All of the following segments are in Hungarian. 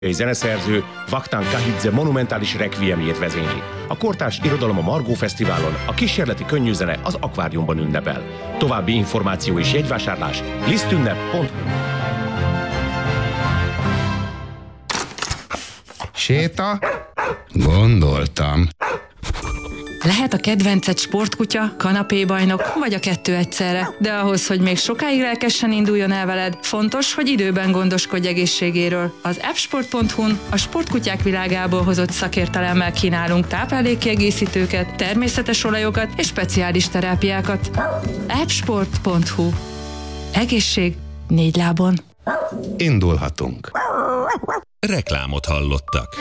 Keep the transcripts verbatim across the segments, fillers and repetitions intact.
zeneszerző Vakhtang Kahidze monumentális requiemjét vezényli. A kortárs irodalom a Margó Fesztiválon, a kísérleti könnyűzene az Akváriumban ünnepel. További információ és jegyvásárlás lisztünnep pont hu. Séta? Gondoltam. Lehet a kedvenced sportkutya, kanapébajnok, vagy a kettő egyszerre, de ahhoz, hogy még sokáig lelkesen induljon el veled, fontos, hogy időben gondoskodj egészségéről. Az appsport pont hu-n a sportkutyák világából hozott szakértelemmel kínálunk táplálékkiegészítőket, természetes olajokat és speciális terápiákat. appsport pont hu. Egészség négy lábon. Indulhatunk. Reklámot hallottak.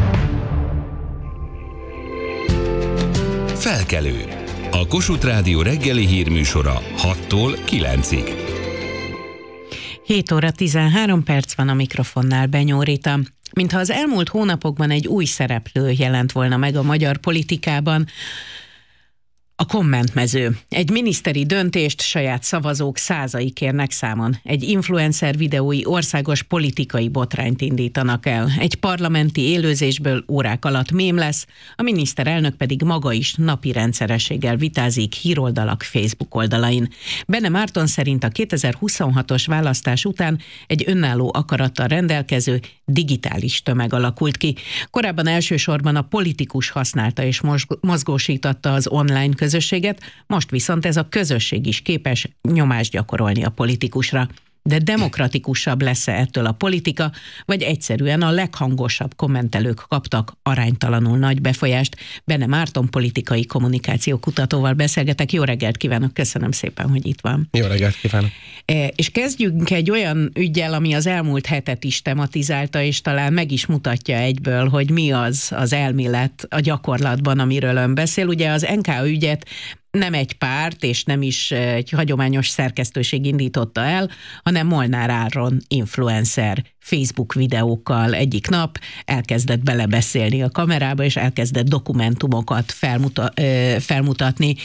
Felkelő. A Kossuth Rádió reggeli hírműsora hattól kilencig. hét óra tizenhárom perc van, a mikrofonnál Benyó Rita. Mintha az elmúlt hónapokban egy új szereplő jelent volna meg a magyar politikában, a kommentmező. Egy miniszteri döntést saját szavazók százai kérnek számon. Egy influencer videói országos politikai botrányt indítanak el. Egy parlamenti élőzésből órák alatt mém lesz, a miniszterelnök pedig maga is napi rendszerességgel vitázik híroldalak Facebook oldalain. Benne Márton szerint a kétezer-huszonhatos választás után egy önálló akarattal rendelkező digitális tömeg alakult ki. Korábban elsősorban a politikus használta és mozgósította az online közösséget, most viszont ez a közösség is képes nyomást gyakorolni a politikusra. De demokratikusabb lesz-e ettől a politika, vagy egyszerűen a leghangosabb kommentelők kaptak aránytalanul nagy befolyást? Benne Márton politikai kommunikáció kutatóval beszélgetek. Jó reggelt kívánok, köszönöm szépen, hogy itt van. Jó reggelt kívánok. E, és kezdjünk egy olyan üggyel, ami az elmúlt hetet is tematizálta, és talán meg is mutatja egyből, hogy mi az az elmélet a gyakorlatban, amiről ön beszél. Ugye az en ká ügyet nem egy párt, és nem is egy hagyományos szerkesztőség indította el, hanem Molnár Áron influencer Facebook videókkal egyik nap elkezdett belebeszélni a kamerába, és elkezdett dokumentumokat felmuta- felmutatni.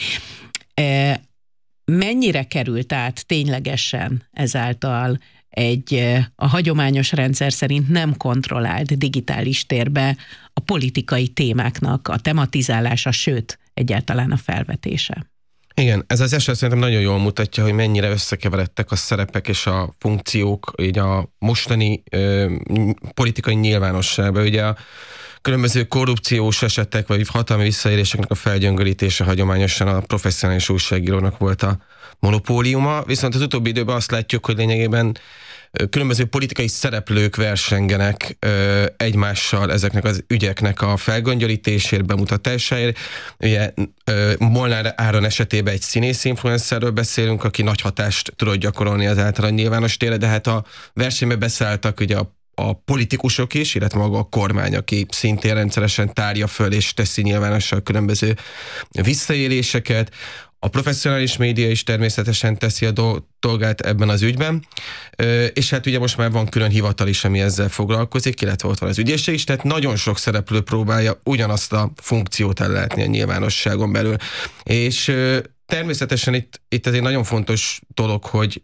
Mennyire került át ténylegesen ezáltal egy a hagyományos rendszer szerint nem kontrollált digitális térbe a politikai témáknak a tematizálása, sőt, egyáltalán a felvetése? Igen, ez az eset szerintem nagyon jól mutatja, hogy mennyire összekeveredtek a szerepek és a funkciók így a mostani ö, politikai nyilvánosságban. Ugye a különböző korrupciós esetek vagy hatalmi visszaéléseknek a felgyöngölítése hagyományosan a professzionális újságírónak volt a monopóliuma, viszont az utóbbi időben azt látjuk, hogy lényegében különböző politikai szereplők versengenek ö, egymással ezeknek az ügyeknek a felgöngyölítésért, bemutatásáért. Ugye ö, Molnár Áron esetében egy színész influencerről beszélünk, aki nagy hatást tudott gyakorolni az általán nyilvános térre, de hát a versenybe beszálltak ugye a a politikusok is, illetve maga a kormány, aki szintén rendszeresen tárja föl és teszi nyilvánossá a különböző visszaéléseket. A professzionális média is természetesen teszi a dolgát ebben az ügyben, és hát ugye most már van külön hivatal is, ami ezzel foglalkozik, illetve ott van az ügyészség is, tehát nagyon sok szereplő próbálja ugyanazt a funkciót ellátni a nyilvánosságon belül. És természetesen itt, itt ez egy nagyon fontos dolog, hogy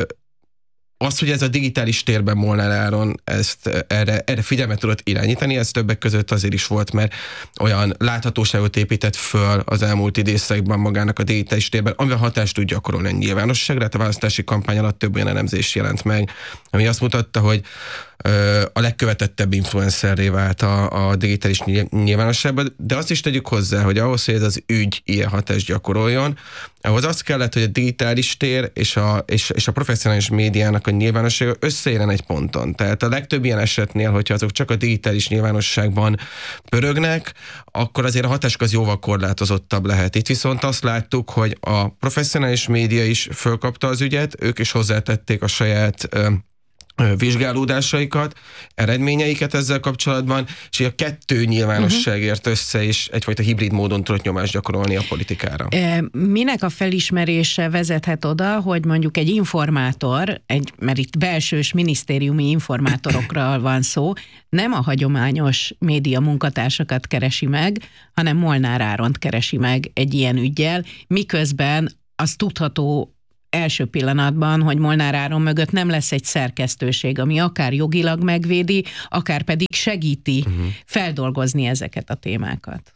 az, hogy ez a digitális térben Molnár Áron ezt, erre, erre figyelmet tudott irányítani, ez többek között azért is volt, mert olyan láthatóságot épített föl az elmúlt időszakban magának a digitális térben, amivel hatást tud gyakorolni a nyilvánosságra. Hát a választási kampány alatt több olyan elemzés jelent meg, ami azt mutatta, hogy a legkövetettebb influencerré vált a, a digitális nyilvánosságban, de azt is tegyük hozzá, hogy ahhoz, hogy ez az ügy ilyen hatást gyakoroljon, ahhoz az kellett, hogy a digitális tér és a, és, és a professzionális médiának a nyilvánossága összeérjen egy ponton. Tehát a legtöbb ilyen esetnél, hogyha azok csak a digitális nyilvánosságban pörögnek, akkor azért a hatás az jóval korlátozottabb lehet. Itt viszont azt láttuk, hogy a professzionális média is fölkapta az ügyet, ők is hozzátették a saját vizsgálódásaikat, eredményeiket ezzel kapcsolatban, és a kettő nyilvánosságért uh-huh. össze is egyfajta hibrid módon tudott nyomást gyakorolni a politikára. Minek a felismerése vezethet oda, hogy mondjuk egy informátor, egy, mert itt belsős minisztériumi informátorokról van szó, nem a hagyományos média munkatársakat keresi meg, hanem Molnár Áront keresi meg egy ilyen üggyel, miközben az tudható első pillanatban, hogy Molnár Áron mögött nem lesz egy szerkesztőség, ami akár jogilag megvédi, akár pedig segíti uh-huh. feldolgozni ezeket a témákat.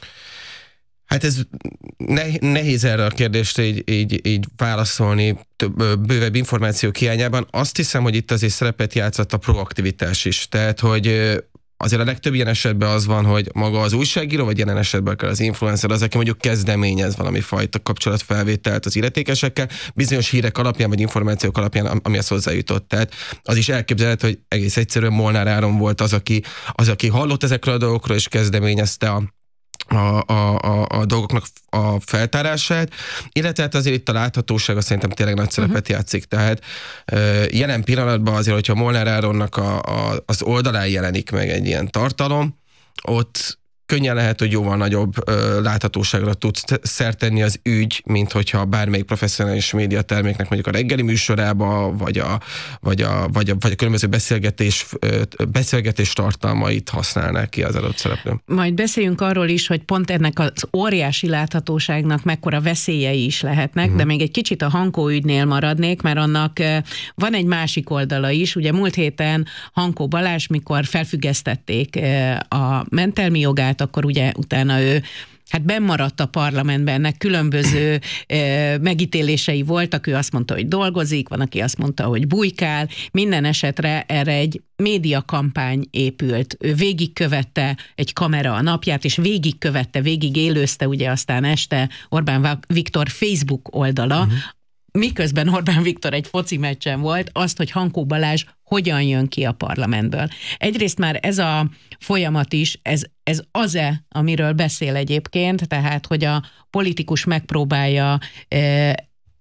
Hát ez nehéz erre a kérdést így, így, így válaszolni több, bővebb információ hiányában. Azt hiszem, hogy itt azért szerepet játszott a proaktivitás is. Tehát, hogy azért a legtöbb ilyen esetben az van, hogy maga az újságíró, vagy jelen esetben akár az influencer az, aki mondjuk kezdeményez valami fajta kapcsolatfelvételt az illetékesekkel, bizonyos hírek alapján, vagy információk alapján, ami azt hozzájutott. Tehát az is elképzelhető, hogy egész egyszerűen Molnár Áron volt az, aki, az, aki hallott ezekről a dolgokról, és kezdeményezte a A, a, a, a dolgoknak a feltárását, illetve hát azért itt a láthatósága szerintem tényleg nagy szerepet uh-huh. játszik. Tehát jelen pillanatban azért, hogyha Molnár Áronnak a, a, az oldalán jelenik meg egy ilyen tartalom, ott könnyen lehet, hogy jóval nagyobb ö, láthatóságra tud szert tenni az ügy, mint hogyha bármelyik professzionális médiaterméknek mondjuk a reggeli műsorába, vagy a, vagy a, vagy a, vagy a különböző beszélgetés, ö, beszélgetés tartalmait használnák ki az adott szereplő. Majd beszéljünk arról is, hogy pont ennek az óriási láthatóságnak mekkora veszélyei is lehetnek, uh-huh. de még egy kicsit a Hankó ügynél maradnék, mert annak van egy másik oldala is. Ugye múlt héten Hankó Balázs, mikor felfüggesztették a mentelmi jogát, akkor ugye utána ő hát bennmaradt a parlamentben, ennek különböző e, megítélései voltak, ő azt mondta, hogy dolgozik, van, aki azt mondta, hogy bujkál, minden esetre erre egy médiakampány épült. Ő végigkövette egy kamera a napját, és végigkövette, végig élőzte ugye aztán este Orbán Viktor Facebook oldala, uh-huh. miközben Orbán Viktor egy foci meccsen volt, azt, hogy Hankó Balázs hogyan jön ki a parlamentből. Egyrészt már ez a folyamat is, ez, ez az-e, amiről beszél egyébként, tehát, hogy a politikus megpróbálja e,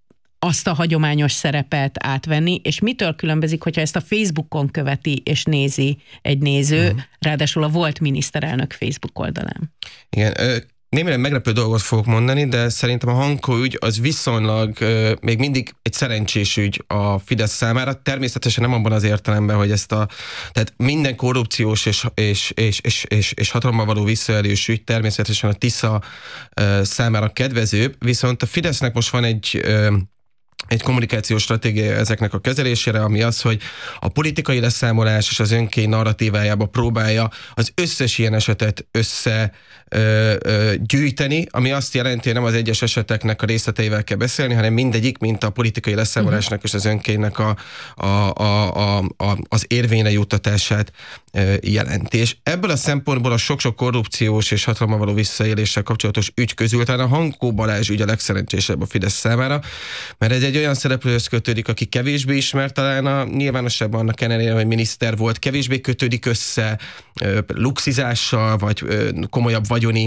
azt a hagyományos szerepet átvenni, és mitől különbözik, hogyha ezt a Facebookon követi és nézi egy néző, uh-huh. ráadásul a volt miniszterelnök Facebook oldalán. Igen, ö- Némileg meglepő dolgot fogok mondani, de szerintem a Hankó ügy az viszonylag euh, még mindig egy szerencsés ügy a Fidesz számára. Természetesen nem abban az értelemben, hogy ezt a... Tehát minden korrupciós és, és, és, és, és, és hatalommal való visszaélés ügy természetesen a Tisza euh, számára kedvezőbb, viszont a Fidesznek most van egy... Euh, egy kommunikációs stratégia ezeknek a kezelésére, ami az, hogy a politikai leszámolás és az önkény narratívájába próbálja az összes ilyen esetet össze ö, ö, gyűjteni, ami azt jelenti, hogy nem az egyes eseteknek a részleteivel kell beszélni, hanem mindegyik, mint a politikai leszámolásnak uh-huh. és az önkénynek a, a, a, a, a, az érvényre juttatását ö, jelenti. És ebből a szempontból a sok-sok korrupciós és hatalommal való visszaéléssel kapcsolatos ügy közül talán a Hankó Balázs ügy a legszerencsésebb a Fidesz számára, mert ez egy olyan szereplőhöz kötődik, aki kevésbé ismert talán a nyilvánosságban, annak ellenére, hogy miniszter volt, kevésbé kötődik össze ö, luxizással, vagy ö, komolyabb vagyoni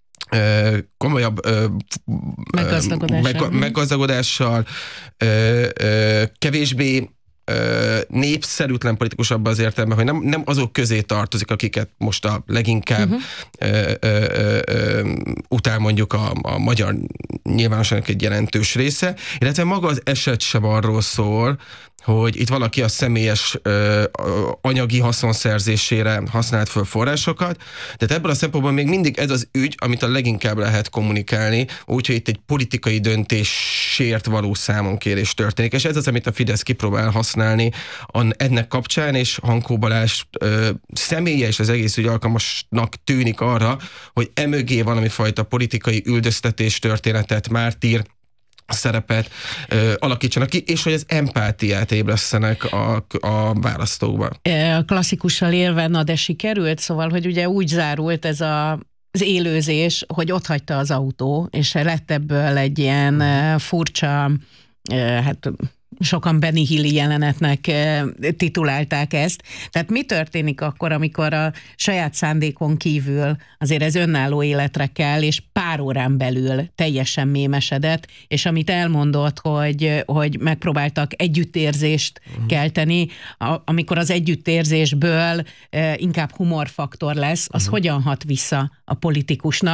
ö, komolyabb ö, meggazdagodással, meg, meggazdagodással ö, ö, kevésbé ö, népszerűtlen politikus abban az értelemben, hogy nem, nem azok közé tartozik, akiket most a leginkább uh-huh. ö, ö, ö, ö, utál mondjuk a, a magyar nyilvánosságnak egy jelentős része, illetve maga az eset sem arról szól, hogy itt valaki a személyes ö, anyagi haszonszerzésére használt föl forrásokat. Tehát ebből a szempontból még mindig ez az ügy, amit a leginkább lehet kommunikálni, úgyhogy itt egy politikai döntésért való számonkérés történik. És ez az, amit a Fidesz kipróbál használni ennek kapcsán, és Hankó Balázs ö, személye és az egész ügy alkalmasnak tűnik arra, hogy emögé valami fajta politikai üldöztetés történetet, mártír szerepet ö, alakítsanak ki, és hogy az empátiát ébresztenek a, a választókban. A klasszikussal élve, na de sikerült, szóval, hogy ugye úgy zárult ez a, az élőzés, hogy ott hagyta az autó, és lett ebből egy ilyen uh, furcsa, uh, hát sokan Benny Hilli jelenetnek titulálták ezt. Tehát mi történik akkor, amikor a saját szándékon kívül azért ez önálló életre kell, és pár órán belül teljesen mémesedett, és amit elmondott, hogy, hogy megpróbáltak együttérzést uh-huh. kelteni, a, amikor az együttérzésből inkább humorfaktor lesz, az uh-huh. hogyan hat vissza a politikusnak,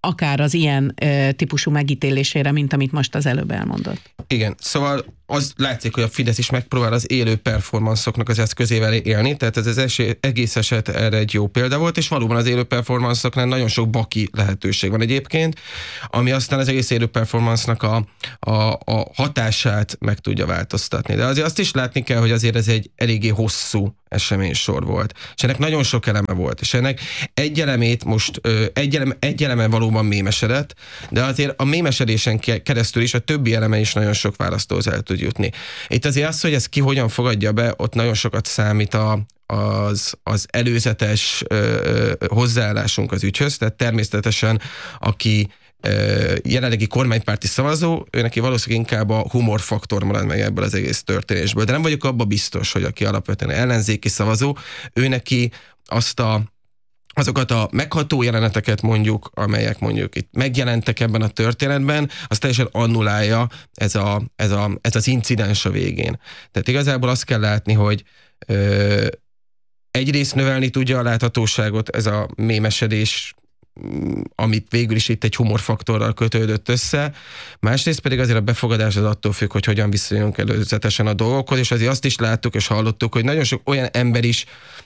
akár az ilyen ö, típusú megítélésére, mint amit most az előbb elmondott. Igen, szóval az látszik, hogy a Fidesz is megpróbál az élő performanszoknak az eszközével élni, tehát ez az esély, egész eset erre egy jó példa volt, és valóban az élő performanszoknál nagyon sok baki lehetőség van egyébként, ami aztán az egész élő performansznak a, a, a hatását meg tudja változtatni. De azért azt is látni kell, hogy azért ez egy eléggé hosszú eseménysor volt. És ennek nagyon sok eleme volt. És ennek egy elemét most, egy eleme, egy eleme valóban mémesedett, de azért a mémesedésen keresztül is a többi eleme is nagyon sok választóhoz el tud jutni. Itt azért az, hogy ez ki hogyan fogadja be, ott nagyon sokat számít a, az, az előzetes ö, hozzáállásunk az ügyhöz, tehát természetesen aki jelenlegi kormánypárti szavazó, ő neki valószínűleg inkább a humorfaktor marad meg ebből az egész történésből. De nem vagyok abban biztos, hogy aki alapvetően ellenzéki szavazó, ő neki azt a, azokat a megható jeleneteket mondjuk, amelyek mondjuk itt megjelentek ebben a történetben, azt teljesen annulálja ez, a, ez, a, ez az incidens a végén. Tehát igazából azt kell látni, hogy ö, egyrészt növelni tudja a láthatóságot ez a mémesedés, amit végül is itt egy humorfaktorral kötődött össze. Másrészt pedig azért a befogadás az attól függ, hogy hogyan viszonyulunk előzetesen a dolgokhoz, és azért azt is láttuk és hallottuk, hogy nagyon sok olyan ember is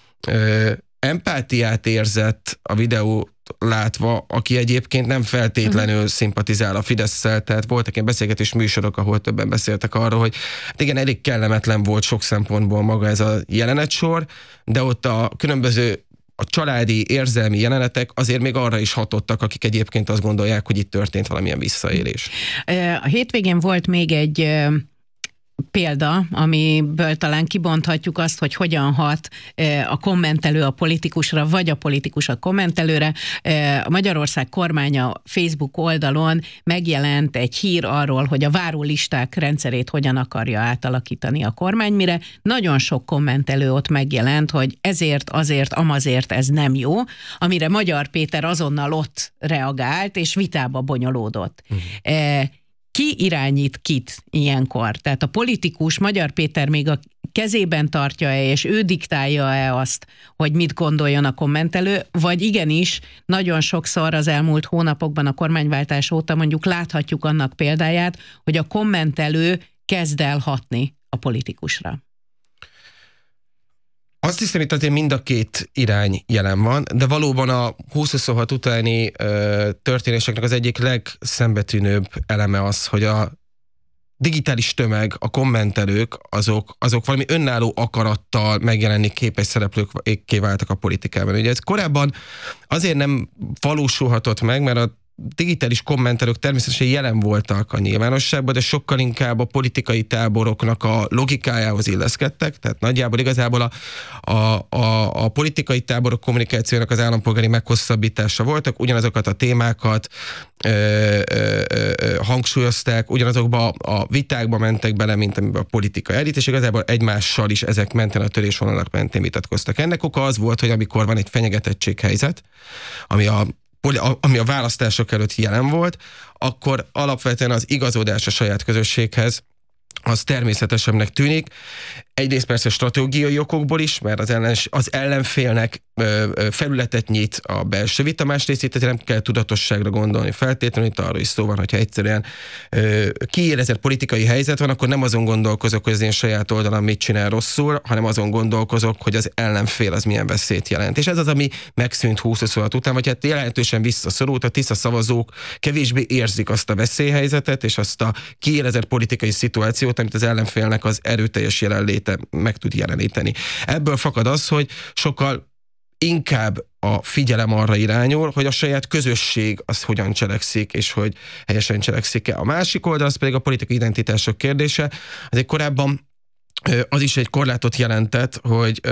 ö, empátiát érzett a videót látva, aki egyébként nem feltétlenül uh-huh. szimpatizál a Fidesszel, tehát voltak ilyen beszélgetés műsorok, ahol többen beszéltek arról, hogy hát igen, elég kellemetlen volt sok szempontból maga ez a jelenetsor, de ott a különböző a családi, érzelmi jelenetek azért még arra is hatottak, akik egyébként azt gondolják, hogy itt történt valamilyen visszaélés. A hétvégén volt még egy példa, amiből talán kibonthatjuk azt, hogy hogyan hat a kommentelő a politikusra, vagy a politikus a kommentelőre. A Magyarország kormánya Facebook oldalon megjelent egy hír arról, hogy a várólisták rendszerét hogyan akarja átalakítani a kormány, mire nagyon sok kommentelő ott megjelent, hogy ezért, azért, amazért ez nem jó, amire Magyar Péter azonnal ott reagált, és vitába bonyolódott. Uh-huh. Ki irányít kit ilyenkor? Tehát a politikus, Magyar Péter még a kezében tartja-e, és ő diktálja-e azt, hogy mit gondoljon a kommentelő, vagy igenis nagyon sokszor az elmúlt hónapokban a kormányváltás óta mondjuk láthatjuk annak példáját, hogy a kommentelő kezd el hatni a politikusra. Azt hiszem, itt azért mind a két irány jelen van, de valóban a húsz huszonhat utáni ö, történéseknek az egyik legszembetűnőbb eleme az, hogy a digitális tömeg, a kommentelők, azok, azok valami önálló akarattal megjelenni képes szereplőkké váltak a politikában. Ugye ez korábban azért nem valósulhatott meg, mert a digitális kommentelők természetesen jelen voltak a nyilvánosságban, de sokkal inkább a politikai táboroknak a logikájához illeszkedtek, tehát nagyjából igazából a, a, a, a politikai táborok kommunikációjának az állampolgári meghosszabbítása voltak, ugyanazokat a témákat ö, ö, ö, hangsúlyozták, ugyanazokba a vitákba mentek bele, mint amiben a politika elit, és igazából egymással is ezek mentén, a törésvonalak mentén vitatkoztak. Ennek oka az volt, hogy amikor van egy fenyegetettséghelyzet, ami a ami a választások előtt jelen volt, akkor alapvetően az igazodás a saját közösséghez az természetesebbnek tűnik. Egyrészt persze stratégiai okokból is, mert az, ellen, az ellenfélnek ö, ö, felületet nyit a belső vita, másrészt itt nem kell tudatosságra gondolni feltétlenül, itt arról is szó van, hogyha egyszerűen ö, kiélezett politikai helyzet van, akkor nem azon gondolkozok, hogy az én saját oldalam mit csinál rosszul, hanem azon gondolkozok, hogy az ellenfél az milyen veszélyt jelent. És ez az, ami megszűnt húsz huszonhat után, vagy hát jelentősen visszaszorult, a Tisza szavazók kevésbé érzik azt a veszélyhelyzetet, és azt a kiélezett politikai szituációt, amit az ellenfélnek az erőteljes jelenléte meg tud jeleníteni. Ebből fakad az, hogy sokkal inkább a figyelem arra irányul, hogy a saját közösség az hogyan cselekszik, és hogy helyesen cselekszik-e. A másik oldal az pedig a politikai identitások kérdése. Azért korábban az is egy korlátot jelentett, hogy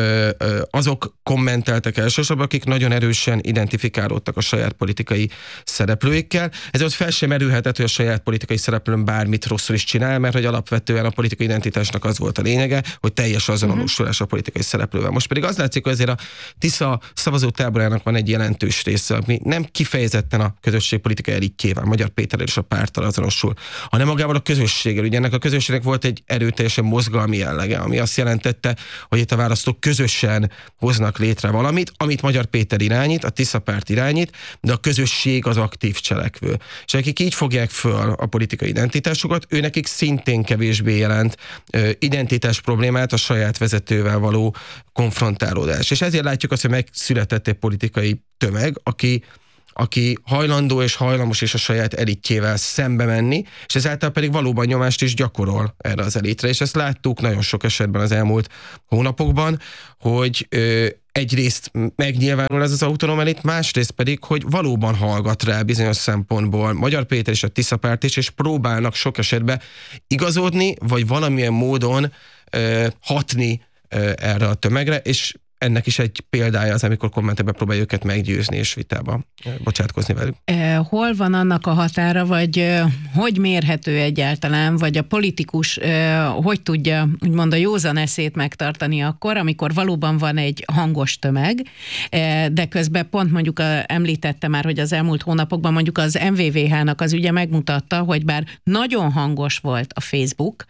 azok kommenteltek elsősorban, akik nagyon erősen identifikálódtak a saját politikai szereplőikkel. Ez ott fel sem merülhetett, hogy a saját politikai szereplőn bármit rosszul is csinál, mert hogy alapvetően a politikai identitásnak az volt a lényege, hogy teljes azonosulás a politikai szereplővel. Most pedig az látszik, hogy azért a Tisza szavazótáborának van egy jelentős része, ami nem kifejezetten a közösségpolitikai elitjével, Magyar Péterrel és a párttal azonosul, hanem magával a közösséggel. Ugye ennek a közösségnek volt egy erőteljesen mozgalmi jellem. jellege, ami azt jelentette, hogy itt a választók közösen hoznak létre valamit, amit Magyar Péter irányít, a Tisza párt irányít, de a közösség az aktív cselekvő. És akik így fogják föl a politikai identitásukat, ő nekik szintén kevésbé jelent ö, identitás problémát a saját vezetővel való konfrontálódás. És ezért látjuk azt, hogy megszületett egy politikai tömeg, aki aki hajlandó és hajlamos és a saját elitjével szembe menni, és ezáltal pedig valóban nyomást is gyakorol erre az elitre. És ezt láttuk nagyon sok esetben az elmúlt hónapokban, hogy ö, egyrészt megnyilvánul ez az autonóm elit, másrészt pedig, hogy valóban hallgat rá bizonyos szempontból Magyar Péter és a Tisza párt is, és próbálnak sok esetben igazodni, vagy valamilyen módon ö, hatni ö, erre a tömegre, és ennek is egy példája az, amikor kommentekben próbálja őket meggyőzni és vitába bocsátkozni velük. Hol van annak a határa, vagy hogy mérhető egyáltalán, vagy a politikus hogy tudja úgymond a józan eszét megtartani akkor, amikor valóban van egy hangos tömeg, de közben pont mondjuk említette már, hogy az elmúlt hónapokban mondjuk az em vé vé há-nak az ügye megmutatta, hogy bár nagyon hangos volt a Facebook,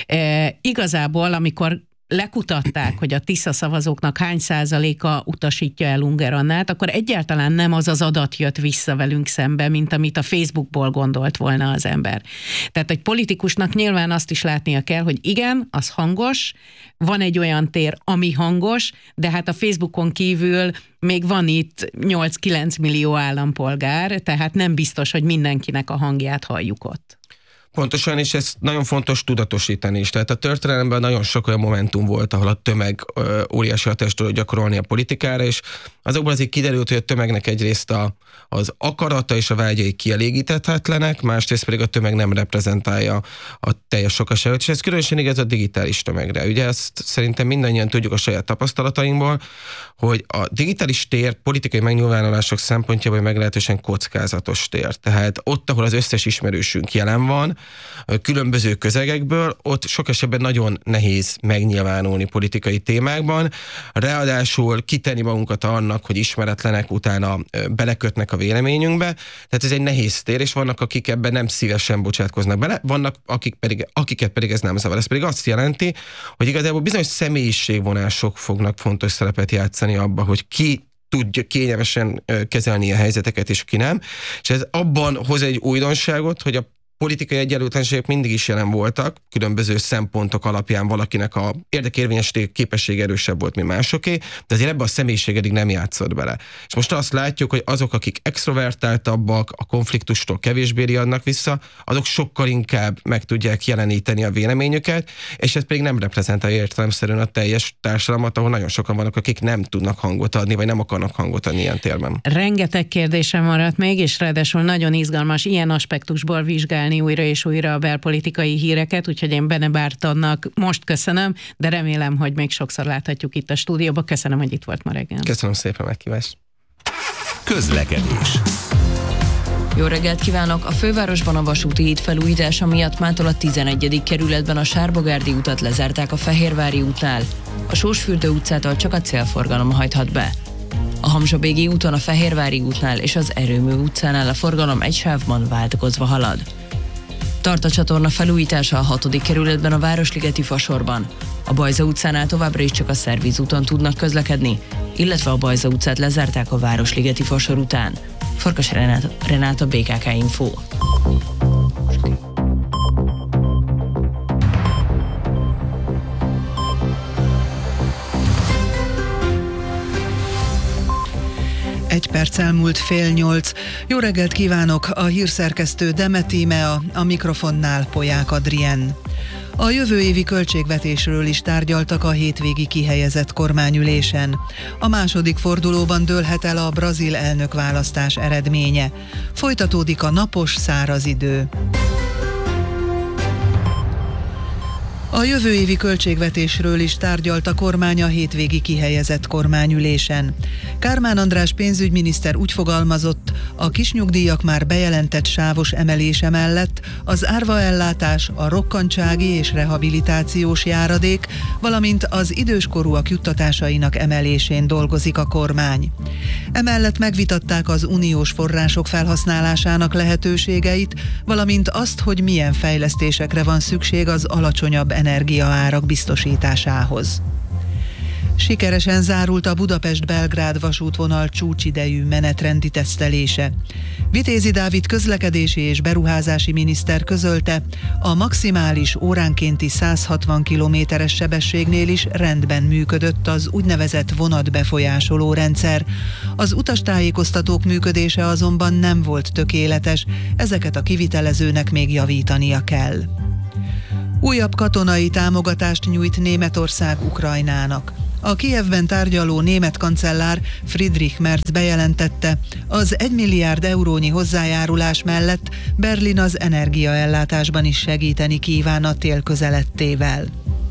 igazából amikor lekutatták, hogy a Tisza szavazóknak hány százaléka utasítja el Ungár Annát, akkor egyáltalán nem az az adat jött vissza velünk szembe, mint amit a Facebookból gondolt volna az ember. Tehát egy politikusnak nyilván azt is látnia kell, hogy igen, az hangos, van egy olyan tér, ami hangos, de hát a Facebookon kívül még van itt nyolc-kilenc millió állampolgár, tehát nem biztos, hogy mindenkinek a hangját halljuk ott. Pontosan, és ez nagyon fontos tudatosítani is. Tehát a történelemben nagyon sok olyan momentum volt, ahol a tömeg ö, óriási hatást tudott gyakorolni a politikára, és azokból azért kiderült, hogy a tömegnek egyrészt a, az akarata és a vágyai kielégíthetetlenek, másrészt pedig a tömeg nem reprezentálja a teljes sokaságot, és ez különösen igaz a digitális tömegre. Ugye ezt szerintem mindannyian tudjuk a saját tapasztalatainkból, hogy a digitális tér politikai megnyilvánulások szempontjából meglehetősen kockázatos tér. Tehát ott, ahol az összes ismerősünk jelen van, különböző közegekből, ott sok esetben nagyon nehéz megnyilvánulni politikai témákban, ráadásul kitenni magunkat annak, hogy ismeretlenek utána belekötnek a véleményünkbe, tehát ez egy nehéz tér, és vannak, akik ebben nem szívesen bocsátkoznak bele, vannak, akik pedig, akiket pedig ez nem zavar. Ez pedig azt jelenti, hogy igazából bizonyos személyiségvonások fognak fontos szerepet játszani abba, hogy ki tudja kényelmesen kezelni a helyzeteket, és ki nem. És ez abban hoz egy újdonságot, hogy a politikai egyenlőtlenségek mindig is jelen voltak, különböző szempontok alapján valakinek a érdekérvényesítési képessége erősebb volt, mint másoké, de azért ebbe a személyiség eddig nem játszott bele. És most azt látjuk, hogy azok, akik extrovertáltabbak, a konfliktustól kevésbé riadnak vissza, azok sokkal inkább meg tudják jeleníteni a véleményüket, és ez pedig nem reprezentálja értelemszerűen a teljes társadalmat, ahol nagyon sokan vannak, akik nem tudnak hangot adni, vagy nem akarnak hangot adni ilyen térben. Rengeteg kérdésem maradt még, és ráadásul nagyon izgalmas ilyen aspektusból vizsgálni újra és újra a belpolitikai híreket, úgyhogy én Bene Bártonnak most köszönöm, de remélem, hogy még sokszor láthatjuk itt a stúdióban. Köszönöm, hogy itt volt ma reggel. Köszönöm szépen a meghívást. Közlekedés. Jó reggelt kívánok! A fővárosban a vasúti híd felújítása miatt mától a tizenegyedik kerületben a Sárbogárdi utat lezárták a Fehérvári útnál. A Sósfürdő utcától csak a célforgalom hajthat be. A Hamzsa-Bégi úton a Fehérvári útnál és az Erőmű utcánál a forgalom egy sávban váltakozva halad. Tart a csatorna felújítása a hatodik kerületben a Városligeti fasorban. A Bajza utcánál továbbra is csak a Szerviz úton tudnak közlekedni, illetve a Bajza utcát lezárták a Városligeti fasor után. Farkas Renáta, Renáta bé ká ká Info. Egy perc elmúlt fél nyolc. Jó reggelt kívánok, a hírszerkesztő Demeti Mea, a mikrofonnál Polyák Adrien. A jövő évi költségvetésről is tárgyaltak a hétvégi kihelyezett kormányülésen. A második fordulóban dőlhet el a brazil elnökválasztás eredménye. Folytatódik a napos, száraz idő. A jövő évi költségvetésről is tárgyalt a kormány a hétvégi kihelyezett kormányülésen. Kármán András pénzügyminiszter úgy fogalmazott, a kisnyugdíjak már bejelentett sávos emelése mellett az árvaellátás, a rokkantsági és rehabilitációs járadék, valamint az időskorúak juttatásainak emelésén dolgozik a kormány. Emellett megvitatták az uniós források felhasználásának lehetőségeit, valamint azt, hogy milyen fejlesztésekre van szükség az alacsonyabb energiaárak biztosításához. Sikeresen zárult a Budapest-Belgrád vasútvonal csúcsidejű menetrendi tesztelése. Vitézi Dávid közlekedési és beruházási miniszter közölte, a maximális óránkénti száz hatvan kilométeres sebességnél is rendben működött az úgynevezett vonatbefolyásoló rendszer. Az utastájékoztatók működése azonban nem volt tökéletes, ezeket a kivitelezőnek még javítania kell. Újabb katonai támogatást nyújt Németország Ukrajnának. A Kijevben tárgyaló német kancellár Friedrich Merz bejelentette, az egy milliárd eurónyi hozzájárulás mellett Berlin az energiaellátásban is segíteni kíván a tél közelettével.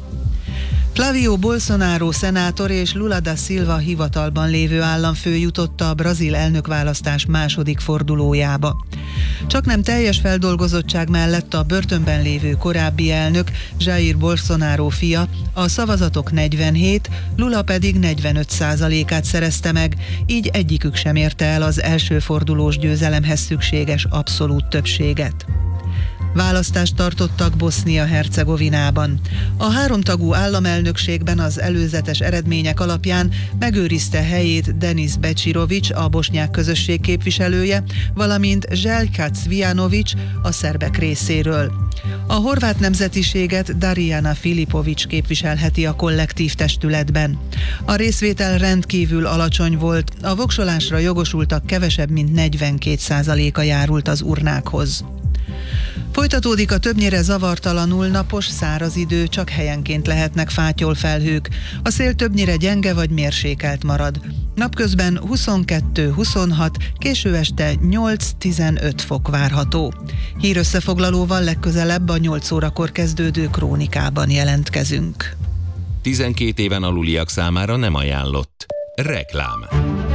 Flavio Bolsonaro szenátor és Lula da Silva hivatalban lévő államfő jutotta a brazil elnökválasztás második fordulójába. Csaknem teljes feldolgozottság mellett a börtönben lévő korábbi elnök, Jair Bolsonaro fia, a szavazatok negyvenhét, Lula pedig negyvenöt százalékát szerezte meg, így egyikük sem érte el az első fordulós győzelemhez szükséges abszolút többséget. Választást tartottak Bosznia-Hercegovinában. A háromtagú államelnökségben az előzetes eredmények alapján megőrizte helyét Denis Becsirovic, a bosnyák közösség képviselője, valamint Željka Cvijanović a szerbek részéről. A horvát nemzetiséget Darijana Filipović képviselheti a kollektív testületben. A részvétel rendkívül alacsony volt, a voksolásra jogosultak kevesebb mint negyvenkét százaléka járult az urnákhoz. Folytatódik a többnyire zavartalanul napos, száraz idő, csak helyenként lehetnek fátyolfelhők. A szél többnyire gyenge vagy mérsékelt marad. Napközben huszonkettő huszonhat, késő este nyolc-tizenöt fok várható. Hírösszefoglalóval legközelebb a nyolc órakor kezdődő krónikában jelentkezünk. tizenkét éven aluliak számára nem ajánlott. Reklám.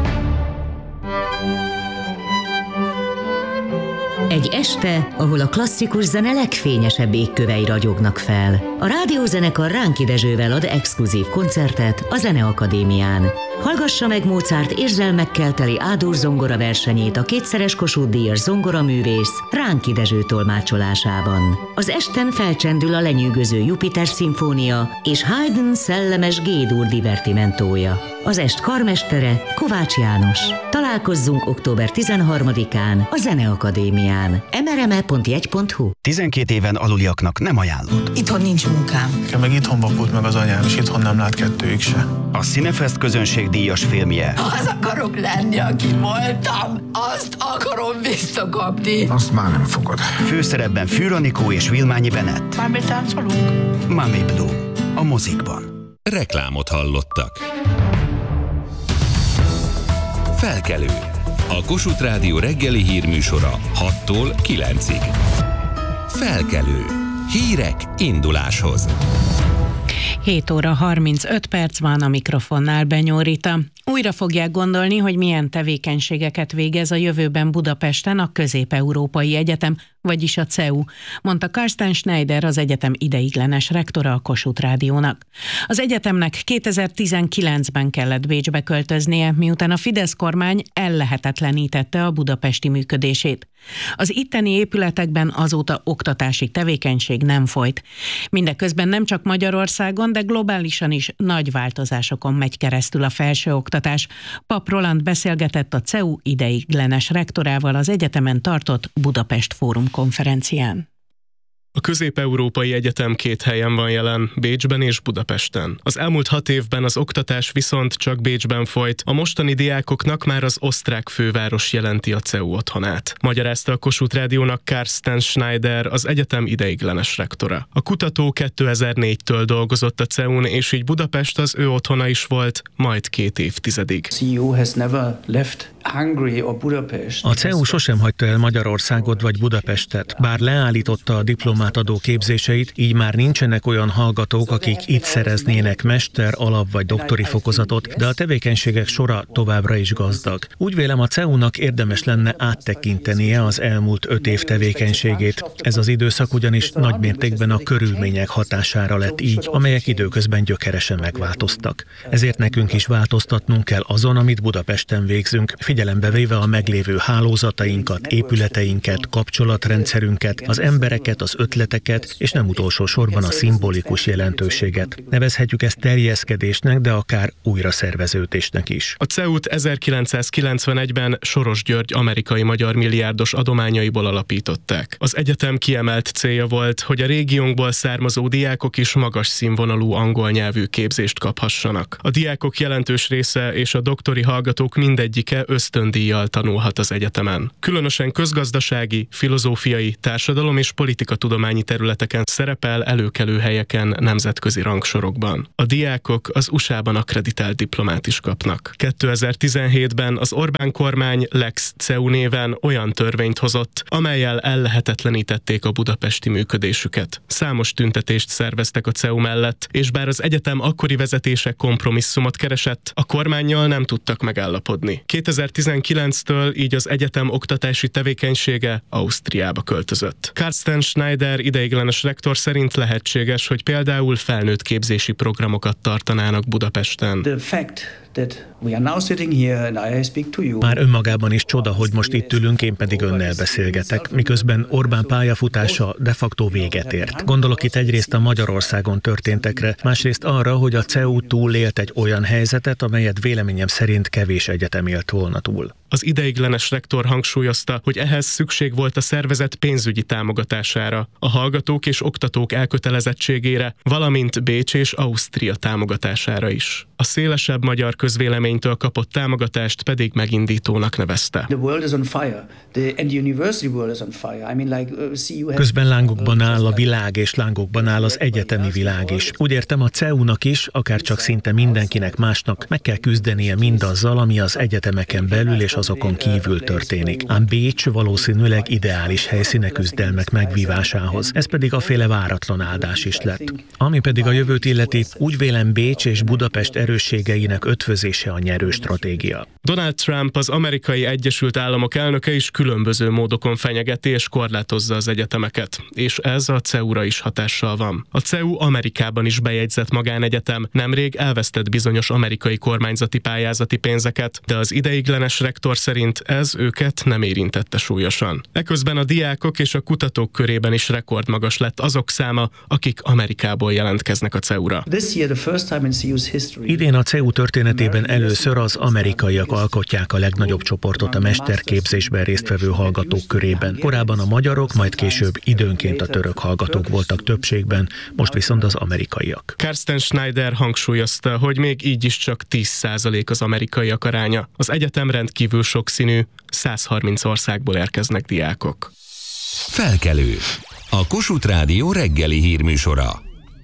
Egy este, ahol a klasszikus zene legfényesebb égkövei ragyognak fel. A rádiózenekar Ránki Dezsővel ad exkluzív koncertet a Zeneakadémián. Hallgassa meg Mozart érzelmekkel teli Ádur zongora versenyét a kétszeres Kossuth-díjas zongoraművész Ránki Dezső tolmácsolásában. Az esten felcsendül a lenyűgöző Jupiter szimfónia és Haydn szellemes G-dur divertimentója. Az est karmestere Kovács János. Találkozzunk október tizenharmadikán a Zeneakadémián. em er em e pont jegy pont hu. tizenkét éven aluliaknak nem ajánlott. Itthon nincs munkám. Nekem meg itthon vakult meg az anyám, és itthon nem lát kettőjük se. A Cinefest közönségdíjas filmje. Az akarok lenni, aki voltam. Azt akarom visszakapni. Azt már nem fogod. Főszerepben Fűr Anikó és Vilmányi Bennett. Már betáncolunk? Mami Blue. A mozikban. Reklámot hallottak. Felkelő. A Kossuth Rádió reggeli hírműsora hattól kilencig. Felkelő. Hírek induláshoz. hét óra harmincöt perc van, a mikrofonnál Benyó Rita. Újra fogják gondolni, hogy milyen tevékenységeket végez a jövőben Budapesten a Közép-Európai Egyetem, vagyis a cé e u, mondta Carsten Schneider, az egyetem ideiglenes rektora a Kossuth Rádiónak. Az egyetemnek kétezer-tizenkilencben kellett Bécsbe költöznie, miután a Fidesz kormány ellehetetlenítette a budapesti működését. Az itteni épületekben azóta oktatási tevékenység nem folyt. Mindeközben nem csak Magyarországon, de globálisan is nagy változásokon megy keresztül a felsőoktatás. Pap Roland beszélgetett a cé e u ideiglenes rektorával az egyetemen tartott Budapest Fórum konferencián. A Közép-Európai Egyetem két helyen van jelen, Bécsben és Budapesten. Az elmúlt hat évben az oktatás viszont csak Bécsben folyt, a mostani diákoknak már az osztrák főváros jelenti a cé e u otthonát. Magyarázta a Kossuth Rádiónak Carsten Schneider, az egyetem ideiglenes rektora. A kutató kétezer-négytől dolgozott a cé e u-n, és így Budapest az ő otthona is volt, majd két évtizedig. A cé e u sosem hagyta el Magyarországot vagy Budapestet, bár leállította a diplomátadó képzéseit, így már nincsenek olyan hallgatók, akik itt szereznének mester, alap vagy doktori fokozatot, de a tevékenységek sora továbbra is gazdag. Úgy vélem, a cé e u-nak érdemes lenne áttekintenie az elmúlt öt év tevékenységét. Ez az időszak ugyanis nagy mértékben a körülmények hatására lett így, amelyek időközben gyökeresen megváltoztak. Ezért nekünk is változtatnunk kell azon, amit Budapesten végzünk. figyelembe véve a meglévő hálózatainkat, épületeinket, kapcsolatrendszerünket, az embereket, az ötleteket, és nem utolsó sorban a szimbolikus jelentőséget. Nevezhetjük ezt terjeszkedésnek, de akár újraszerveződésnek is. A cé e u-t ezerkilencszázkilencvenegyben Soros György amerikai-magyar milliárdos adományaiból alapították. Az egyetem kiemelt célja volt, hogy a régiónkból származó diákok is magas színvonalú angol nyelvű képzést kaphassanak. A diákok jelentős része és a doktori hallgatók mindegyike ösztöndíjjal tanulhat az egyetemen. Különösen közgazdasági, filozófiai, társadalom és politikatudományi területeken szerepel előkelő helyeken nemzetközi rangsorokban. A diákok az u es á-ban akkreditált diplomát is kapnak. kétezer-tizenhétben az Orbán kormány Lex cé e u néven olyan törvényt hozott, amellyel ellehetetlenítették a budapesti működésüket. Számos tüntetést szerveztek a cé e u mellett, és bár az egyetem akkori vezetése kompromisszumot keresett, a kormánnyal nem tudtak megállapodni. kétezer-tizenkilenctől így az egyetem oktatási tevékenysége Ausztriába költözött. Carsten Schneider ideiglenes rektor szerint lehetséges, hogy például felnőtt képzési programokat tartanának Budapesten. Már önmagában is csoda, hogy most itt ülünk, én pedig önnel beszélgetek, miközben Orbán pályafutása de facto véget ért. Gondolok itt egyrészt a Magyarországon történtekre, másrészt arra, hogy a cé e u túlélt egy olyan helyzetet, amelyet véleményem szerint kevés egyetem élt volna túl. Az ideiglenes rektor hangsúlyozta, hogy ehhez szükség volt a szervezet pénzügyi támogatására, a hallgatók és oktatók elkötelezettségére, valamint Bécs és Ausztria támogatására is. A szélesebb magyar közvéleménytől kapott támogatást pedig megindítónak nevezte. Közben lángokban áll a világ, és lángokban áll az egyetemi világ is. Úgy értem, a cé e u-nak is, akár csak szinte mindenkinek másnak meg kell küzdenie mindazzal, ami az egyetemeken belül és azokon kívül történik. Ám Bécs valószínűleg ideális helyszíne küzdelmek megvívásához. Ez pedig a féle váratlan áldás is lett. Ami pedig a jövőt illeti, úgy vélem Bécs és Budapest erősségeinek ötvözése a nyerő stratégia. Donald Trump, az Amerikai Egyesült Államok elnöke is különböző módokon fenyegeti és korlátozza az egyetemeket, és ez a cé e u-ra is hatással van. A cé e u Amerikában is bejegyzett magánegyetem, nemrég elvesztett bizonyos amerikai kormányzati pályázati pénzeket, de az ideiglenes rektor szerint ez őket nem érintette súlyosan. Eközben a diákok és a kutatók körében is rekordmagas lett azok száma, akik Amerikából jelentkeznek a cé e u-ra. Idén a cé e u történetében először az amerikaiak alkotják a legnagyobb csoportot a mesterképzésben résztvevő hallgatók körében. Korábban a magyarok, majd később időnként a török hallgatók voltak többségben, most viszont az amerikaiak. Carsten Schneider hangsúlyozta, hogy még így is csak tíz százalék az amerikaiak aránya. Az egyetem rendkívül sokszínű, száz harminc országból érkeznek diákok. Felkelő. A Kossuth Rádió reggeli hírműsora.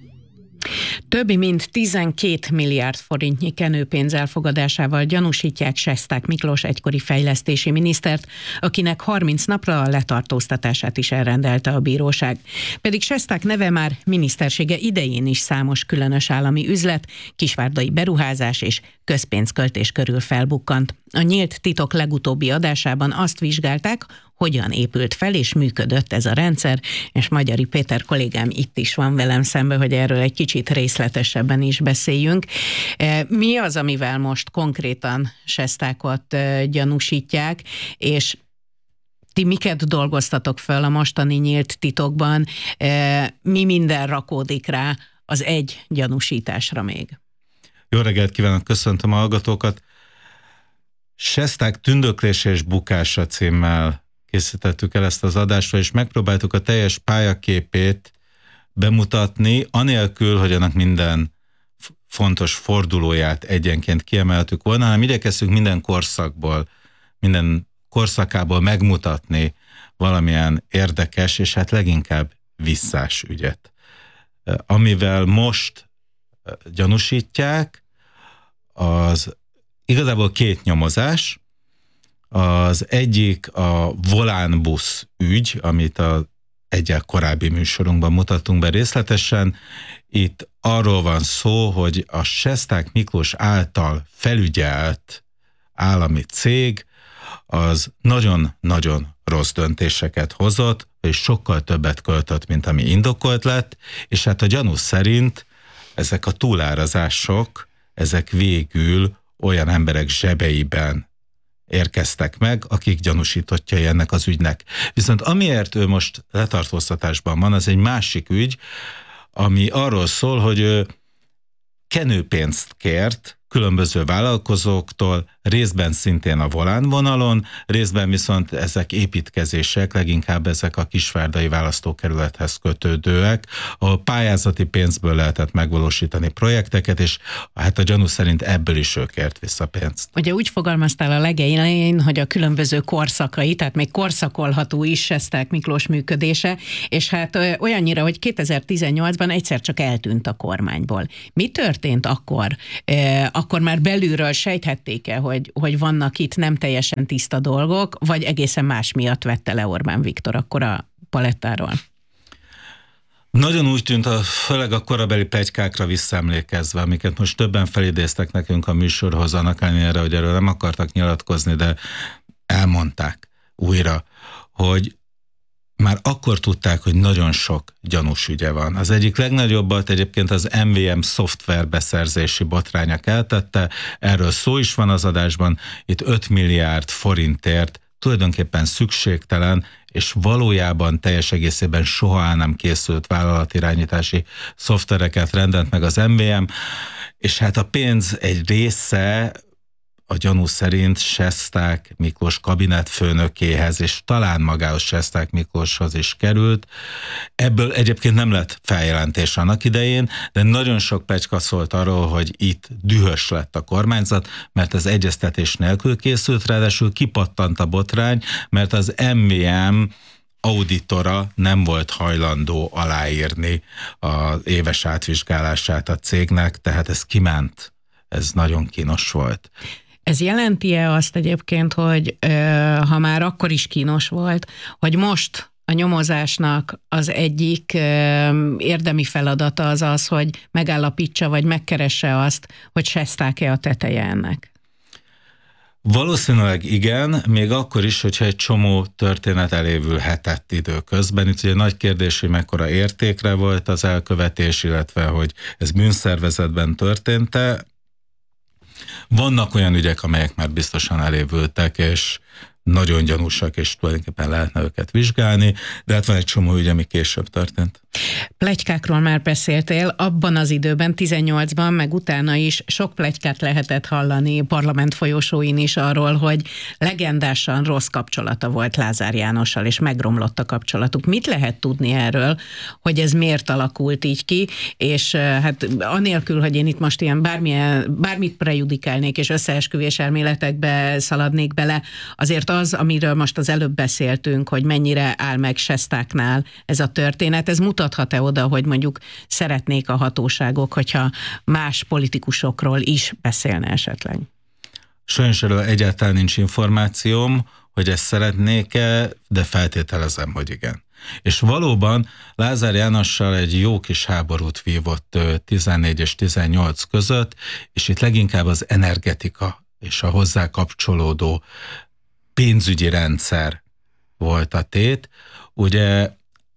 Többi mint tizenkét milliárd forintnyi kenőpénz elfogadásával gyanúsítják Sesták Miklós egykori fejlesztési minisztert, akinek harminc napra a letartóztatását is elrendelte a bíróság. Pedig Sesták neve már minisztersége idején is számos különös állami üzlet, kisvárdai beruházás és közpénzköltés körül felbukkant. A Nyílt Titok legutóbbi adásában azt vizsgálták, hogyan épült fel és működött ez a rendszer, és Magyari Péter kollégám itt is van velem szemben, hogy erről egy kicsit részletesebben is beszéljünk. Mi az, amivel most konkrétan Sestákot gyanúsítják, és ti miket dolgoztatok fel a mostani Nyílt Titokban, mi minden rakódik rá az egy gyanúsításra még? Jó reggelt kívánok, köszöntöm a hallgatókat! Sesták tündöklése és bukása címmel készítettük el ezt az adásra, és megpróbáltuk a teljes pályaképét bemutatni, anélkül, hogy annak minden fontos fordulóját egyenként kiemeltük volna, hanem igyekeztünk minden korszakból, minden korszakából megmutatni valamilyen érdekes, és hát leginkább visszás ügyet. Amivel most gyanúsítják, az igazából két nyomozás. Az egyik a volánbusz ügy, amit a egyel korábbi műsorunkban mutattunk be részletesen. Itt arról van szó, hogy a Sesták Miklós által felügyelt állami cég az nagyon-nagyon rossz döntéseket hozott, és sokkal többet költött, mint ami indokolt lett, és hát a gyanú szerint ezek a túlárazások, ezek végül olyan emberek zsebeiben érkeztek meg, akik gyanúsítottjai ennek az ügynek. Viszont amiért ő most letartóztatásban van, az egy másik ügy, ami arról szól, hogy ő kenőpénzt kért különböző vállalkozóktól, részben szintén a Volán vonalon, részben viszont ezek építkezések, leginkább ezek a kisvárdai választókerülethez kötődőek, ahol pályázati pénzből lehetett megvalósítani projekteket, és hát a gyanú szerint ebből is ő kért vissza pénzt. Ugye úgy fogalmaztál a legelején, hogy a különböző korszakai, tehát még korszakolható is Sesták Miklós működése, és hát olyannyira, hogy kétezer-tizennyolcban egyszer csak eltűnt a kormányból. Mi történt akkor? E, akkor már belülről sejthették el, hogy, hogy vannak itt nem teljesen tiszta dolgok, vagy egészen más miatt vette le Orbán Viktor akkor a palettáról? Nagyon úgy tűnt, a, főleg a korabeli pletykákra visszaemlékezve, amiket most többen felidéztek nekünk a műsorhoz, annak ellenére, hogy erről nem akartak nyilatkozni, de elmondták újra, hogy már akkor tudták, hogy nagyon sok gyanús ügye van. Az egyik legnagyobbat egyébként az em vé em szoftver beszerzési botránya keltette, erről szó is van az adásban, itt öt milliárd forintért tulajdonképpen szükségtelen, és valójában teljes egészében soha nem készült vállalatirányítási szoftvereket rendelt meg az em vé em, és hát a pénz egy része a gyanú szerint Sesták Miklós kabinetfőnökéhez, és talán magához Sesták Miklóshoz is került. Ebből egyébként nem lett feljelentés annak idején, de nagyon sok pletyka szólt arról, hogy itt dühös lett a kormányzat, mert az egyeztetés nélkül készült, ráadásul kipattant a botrány, mert az em vé em auditora nem volt hajlandó aláírni az éves átvizsgálását a cégnek, tehát ez kiment. Ez nagyon kínos volt. Ez jelenti-e azt egyébként, hogy ö, ha már akkor is kínos volt, hogy most a nyomozásnak az egyik ö, érdemi feladata az az, hogy megállapítsa vagy megkeresse azt, hogy Sesták-e a teteje ennek? Valószínűleg igen, még akkor is, hogyha egy csomó történet elévülhetett időközben. Itt ugye nagy kérdés, hogy mekkora értékre volt az elkövetés, illetve hogy ez bűnszervezetben történt-e. Vannak olyan ügyek, amelyek már biztosan elévültek, és nagyon gyanúsak, és tulajdonképpen lehetne őket vizsgálni, de hát van egy csomó ügy, ami később történt. Pletykákról már beszéltél, abban az időben, tizennyolcban, meg utána is sok pletykát lehetett hallani parlament folyosóin is arról, hogy legendásan rossz kapcsolata volt Lázár Jánossal, és megromlott a kapcsolatuk. Mit lehet tudni erről, hogy ez miért alakult így ki, és hát anélkül, hogy én itt most ilyen bármilyen, bármit prejudikálnék, és összeesküvés elméletekbe szaladnék bele, azért az, amiről most az előbb beszéltünk, hogy mennyire áll meg Sestáknál ez a történet, ez mutathat-e oda, hogy mondjuk szeretnék a hatóságok, hogyha más politikusokról is beszélne esetleg? Sajnos erről egyáltalán nincs információm, hogy ezt szeretnék-e, de feltételezem, hogy igen. És valóban Lázár Jánossal egy jó kis háborút vívott tizennégy és tizennyolc között, és itt leginkább az energetika és a hozzá kapcsolódó pénzügyi rendszer volt a tét. Ugye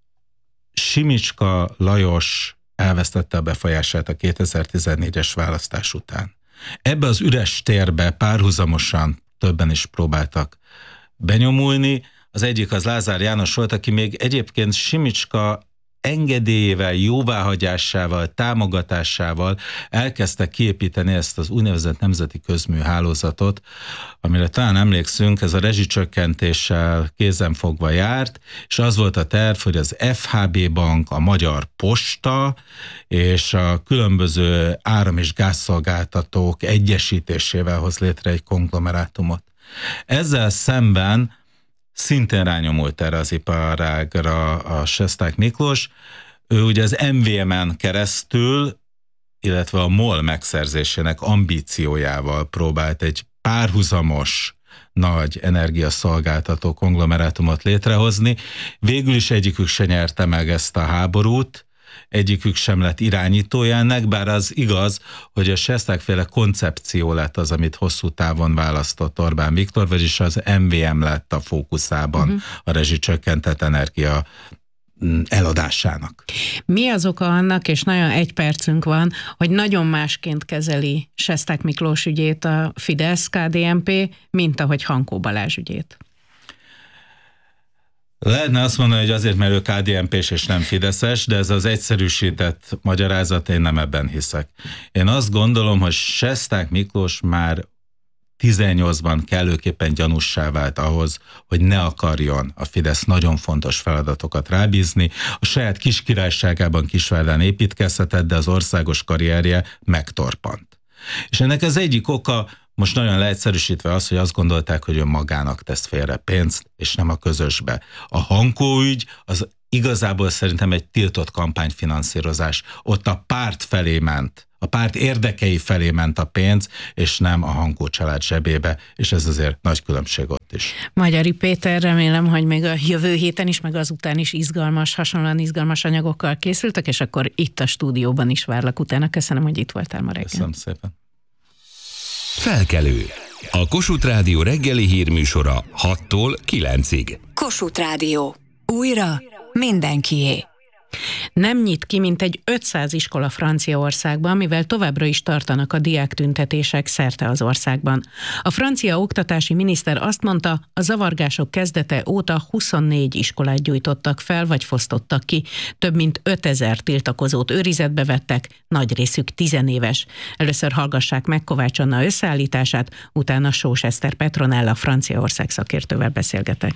Simicska Lajos elvesztette a befolyását a kétezer-tizennégyes választás után. Ebbe az üres térbe párhuzamosan többen is próbáltak benyomulni. Az egyik az Lázár János volt, aki még egyébként Simicska engedélyével, jóváhagyásával, támogatásával elkezdte kiépíteni ezt az úgynevezett nemzeti közműhálózatot, amire talán emlékszünk, ez a rezsicsökkentéssel kézenfogva járt, és az volt a terv, hogy az ef há bé Bank, a Magyar Posta és a különböző áram- és gázszolgáltatók egyesítésével hoz létre egy konglomerátumot. Ezzel szemben szintén rányomult erre az iparágra a Sesták Miklós. Ő ugye az em vé em-en keresztül, illetve a MOL megszerzésének ambíciójával próbált egy párhuzamos nagy energiaszolgáltató konglomerátumot létrehozni. Végül is egyikük se nyerte meg ezt a háborút, egyikük sem lett irányítója ennek, bár az igaz, hogy a Sesták-féle koncepció lett az, amit hosszú távon választott Orbán Viktor, vagyis az em vé em lett a fókuszában uh-huh. a rezsicsökkentett energia eladásának. Mi az oka annak, és nagyon egy percünk van, hogy nagyon másként kezeli Sesták Miklós ügyét a Fidesz, ká dé en pé, mint ahogy Hankó Balázs ügyét? Lehetne azt mondani, hogy azért, mert ő ká dé en pés és nem fideszes, de ez az egyszerűsített magyarázat, én nem ebben hiszek. Én azt gondolom, hogy Sesták Miklós már tizennyolcban kellőképpen gyanússá vált ahhoz, hogy ne akarjon a Fidesz nagyon fontos feladatokat rábízni. A saját kis királyságában Kisvárdán építkezhetett, de az országos karrierje megtorpant. És ennek az egyik oka, most nagyon leegyszerűsítve az, hogy azt gondolták, hogy ő magának tesz félre pénzt, és nem a közösbe. A Hankó ügy az igazából szerintem egy tiltott kampányfinanszírozás. Ott a párt felé ment, a párt érdekei felé ment a pénz, és nem a Hankó család zsebébe, és ez azért nagy különbség ott is. Magyari Péter, remélem, hogy még a jövő héten is, meg azután is izgalmas, hasonlóan izgalmas anyagokkal készültek, és akkor itt a stúdióban is várlak utána. Köszönöm, hogy itt voltál ma reggel. Köszönöm szépen. Felkelő. A Kossuth Rádió reggeli hírműsora hattól kilencig. Kossuth Rádió. Újra mindenkié. Nem nyit ki mintegy ötszáz iskola Franciaországban, mivel továbbra is tartanak a diáktüntetések szerte az országban. A francia oktatási miniszter azt mondta, a zavargások kezdete óta huszonnégy iskolát gyújtottak fel, vagy fosztottak ki. Több mint ötezer tiltakozót őrizetbe vettek, nagy részük tizenéves. Először hallgassák meg Kovács Anna összeállítását, utána Sós Eszter Petronella Franciaország szakértővel beszélgetek.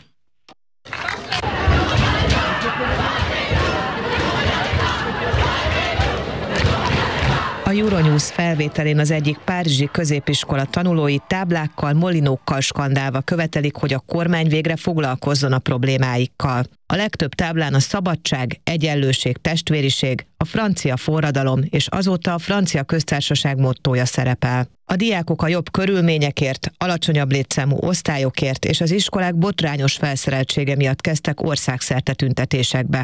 A Euronews felvételén az egyik párizsi középiskola tanulói táblákkal, molinókkal skandálva követelik, hogy a kormány végre foglalkozzon a problémáikkal. A legtöbb táblán a szabadság, egyenlőség, testvériség, a francia forradalom és azóta a francia köztársaság mottója szerepel. A diákok a jobb körülményekért, alacsonyabb létszámú osztályokért és az iskolák botrányos felszereltsége miatt kezdtek országszerte tüntetésekbe.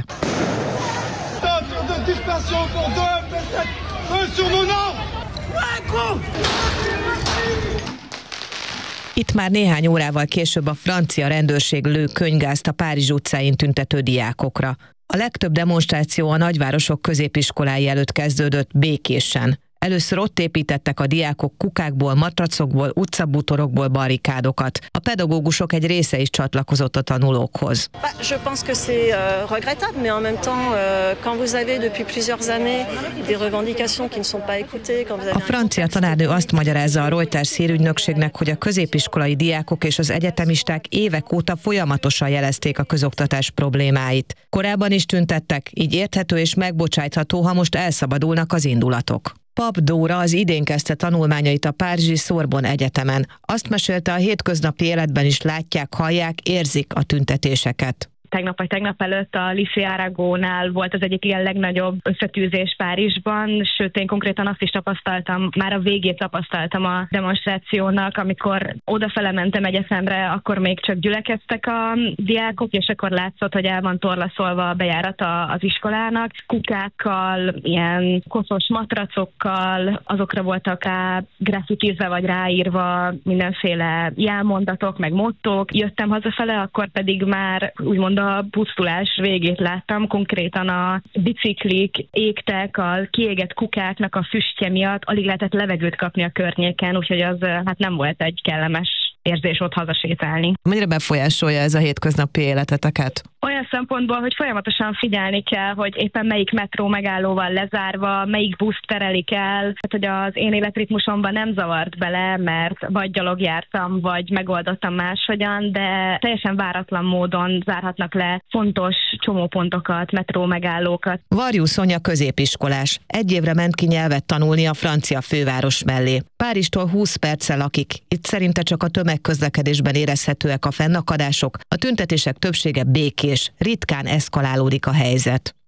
Itt már néhány órával később a francia rendőrség lő könyvgázt a Párizs utcáin tüntető diákokra. A legtöbb demonstráció a nagyvárosok középiskolái előtt kezdődött békésen. Először ott építettek a diákok kukákból, matracokból, utcabútorokból barrikádokat. A pedagógusok egy része is csatlakozott a tanulókhoz. Je pense que c'est regrettable, mais en même temps, quand vous avez depuis plusieurs années des revendications qui ne sont pas écoutées, quand vous avez... A francia tanárnő azt magyarázza a Reuters hírügynökségnek, hogy a középiskolai diákok és az egyetemisták évek óta folyamatosan jelezték a közoktatás problémáit. Korábban is tüntettek, így érthető és megbocsájtható, ha most elszabadulnak az indulatok. Pap Dóra az idén kezdte tanulmányait a párizsi Sorbonne Egyetemen. Azt mesélte, a hétköznapi életben is látják, hallják, érzik a tüntetéseket. Tegnap vagy tegnap előtt a Lycée Aragonál volt az egyik ilyen legnagyobb összetűzés Párizsban, sőt én konkrétan azt is tapasztaltam, már a végét tapasztaltam a demonstrációnak, amikor odafele mentem egyetemre, akkor még csak gyülekeztek a diákok, és akkor látszott, hogy el van torlaszolva a bejárata az iskolának, kukákkal, ilyen koszos matracokkal, azokra voltak rá graffitizve vagy ráírva mindenféle jelmondatok, meg mottók. Jöttem hazafele, akkor pedig már úgymond a pusztulás végét láttam, konkrétan a biciklik égtek, a kiégett kukáknak a füstje miatt, alig lehetett levegőt kapni a környéken, úgyhogy az hát nem volt egy kellemes érzés ott hazasétálni. Mennyire befolyásolja ez a hétköznapi életeteket? Olyan szempontból, hogy folyamatosan figyelni kell, hogy éppen melyik metró megállóval lezárva, melyik buszt terelik el, hát, hogy az én életritmusomban nem zavart bele, mert vagy gyalog jártam, vagy megoldottam máshogyan, de teljesen váratlan módon zárhatnak le fontos csomópontokat, metró megállókat. Varjú Szonya középiskolás. Egy évre ment ki nyelvet tanulni a francia főváros mellé. Párizstól húsz perccel lakik. Itt szerinte csak a tömegközlekedésben érezhetőek a fennakadások. A tüntetések többsége békés, ritkán eszkalálódik a helyzet.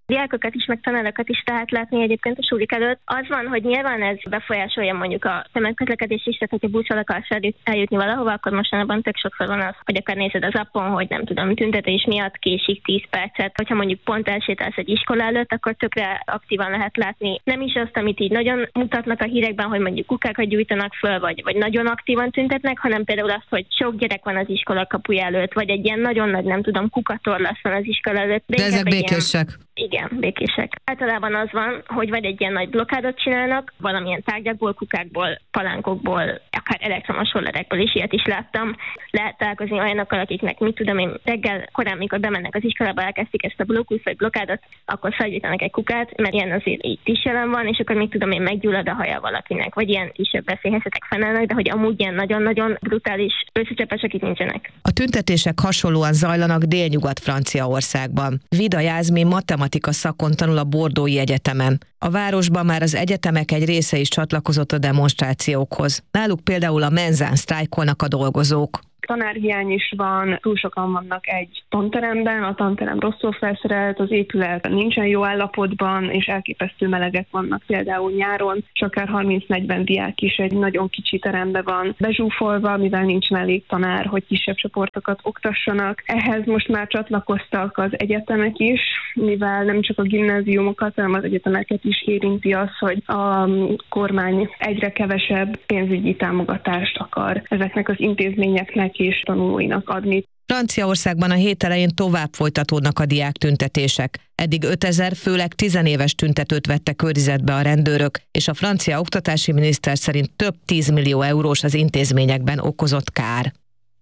diákokat is, meg tanárokat is lehet látni egyébként a sulik előtt. Az van, hogy nyilván ez befolyásolja mondjuk a tömegközlekedés is, tehát hogyha busszal akarsz eljutni valahova, akkor mostanában tök sokszor van az, hogy akár nézed az appon, hogy nem tudom, tüntetés miatt késik tíz percet. Hogyha mondjuk pont elsétálsz egy iskola előtt, akkor tökre aktívan lehet látni. Nem is azt, amit így nagyon mutatnak a hírekben, hogy mondjuk kukákat gyújtanak föl, vagy, vagy nagyon aktívan tüntetnek, hanem például azt, hogy sok gyerek van az iskola kapuja előtt, vagy egy ilyen nagyon nagy, nem tudom, kukatorlasz van az iskola előtt. De, De ezek békések. Ilyen... Igen, békések. Általában az van, hogy vagy egy ilyen nagy blokkádot csinálnak, valamilyen tárgyakból, kukákból, palánkokból, akár elektromos rollerekből is ilyet is láttam. Lehet találkozni olyanokkal, akiknek, mit tudom én, reggel korán, mikor bemennek az iskolába, elkezdték ezt a blokkuszt vagy blokkádot, akkor felgyújtanak egy kukát, mert ilyen azért így is jelen van, és akkor, mit tudom én, meggyullad a haja valakinek, vagy ilyen kisebb veszélyhelyzetek fennállnak, de hogy amúgy ilyen nagyon-nagyon brutális összecsapások itt nincsenek. A tüntetések hasonlóan zajlanak délnyugat Franciaországban. Vida Jászmin matematika szakon tanul a Bordeaux-i Egyetemen. A városban már az egyetemek egy része is csatlakozott a demonstrációkhoz. Náluk például a Menzán sztrájkolnak a dolgozók. Tanárhiány is van, túl sokan vannak egy tanteremben, a tanterem rosszul felszerelt, az épület nincsen jó állapotban, és elképesztő melegek vannak például nyáron, és akár harminc-negyven diák is egy nagyon kicsi teremben van bezsúfolva, mivel nincs elég tanár, hogy kisebb csoportokat oktassanak. Ehhez most már csatlakoztak az egyetemek is, mivel nem csak a gimnáziumokat, hanem az egyetemeket is érinti az, hogy a kormány egyre kevesebb pénzügyi támogatást akar ezeknek az intézményeknek és tanulóinak adni. Franciaországban a hét elején tovább folytatódnak a diáktüntetések. Eddig ötezer, főleg tizenéves tüntetőt vettek körzetbe a rendőrök, és a francia oktatási miniszter szerint több tízmillió eurós az intézményekben okozott kár.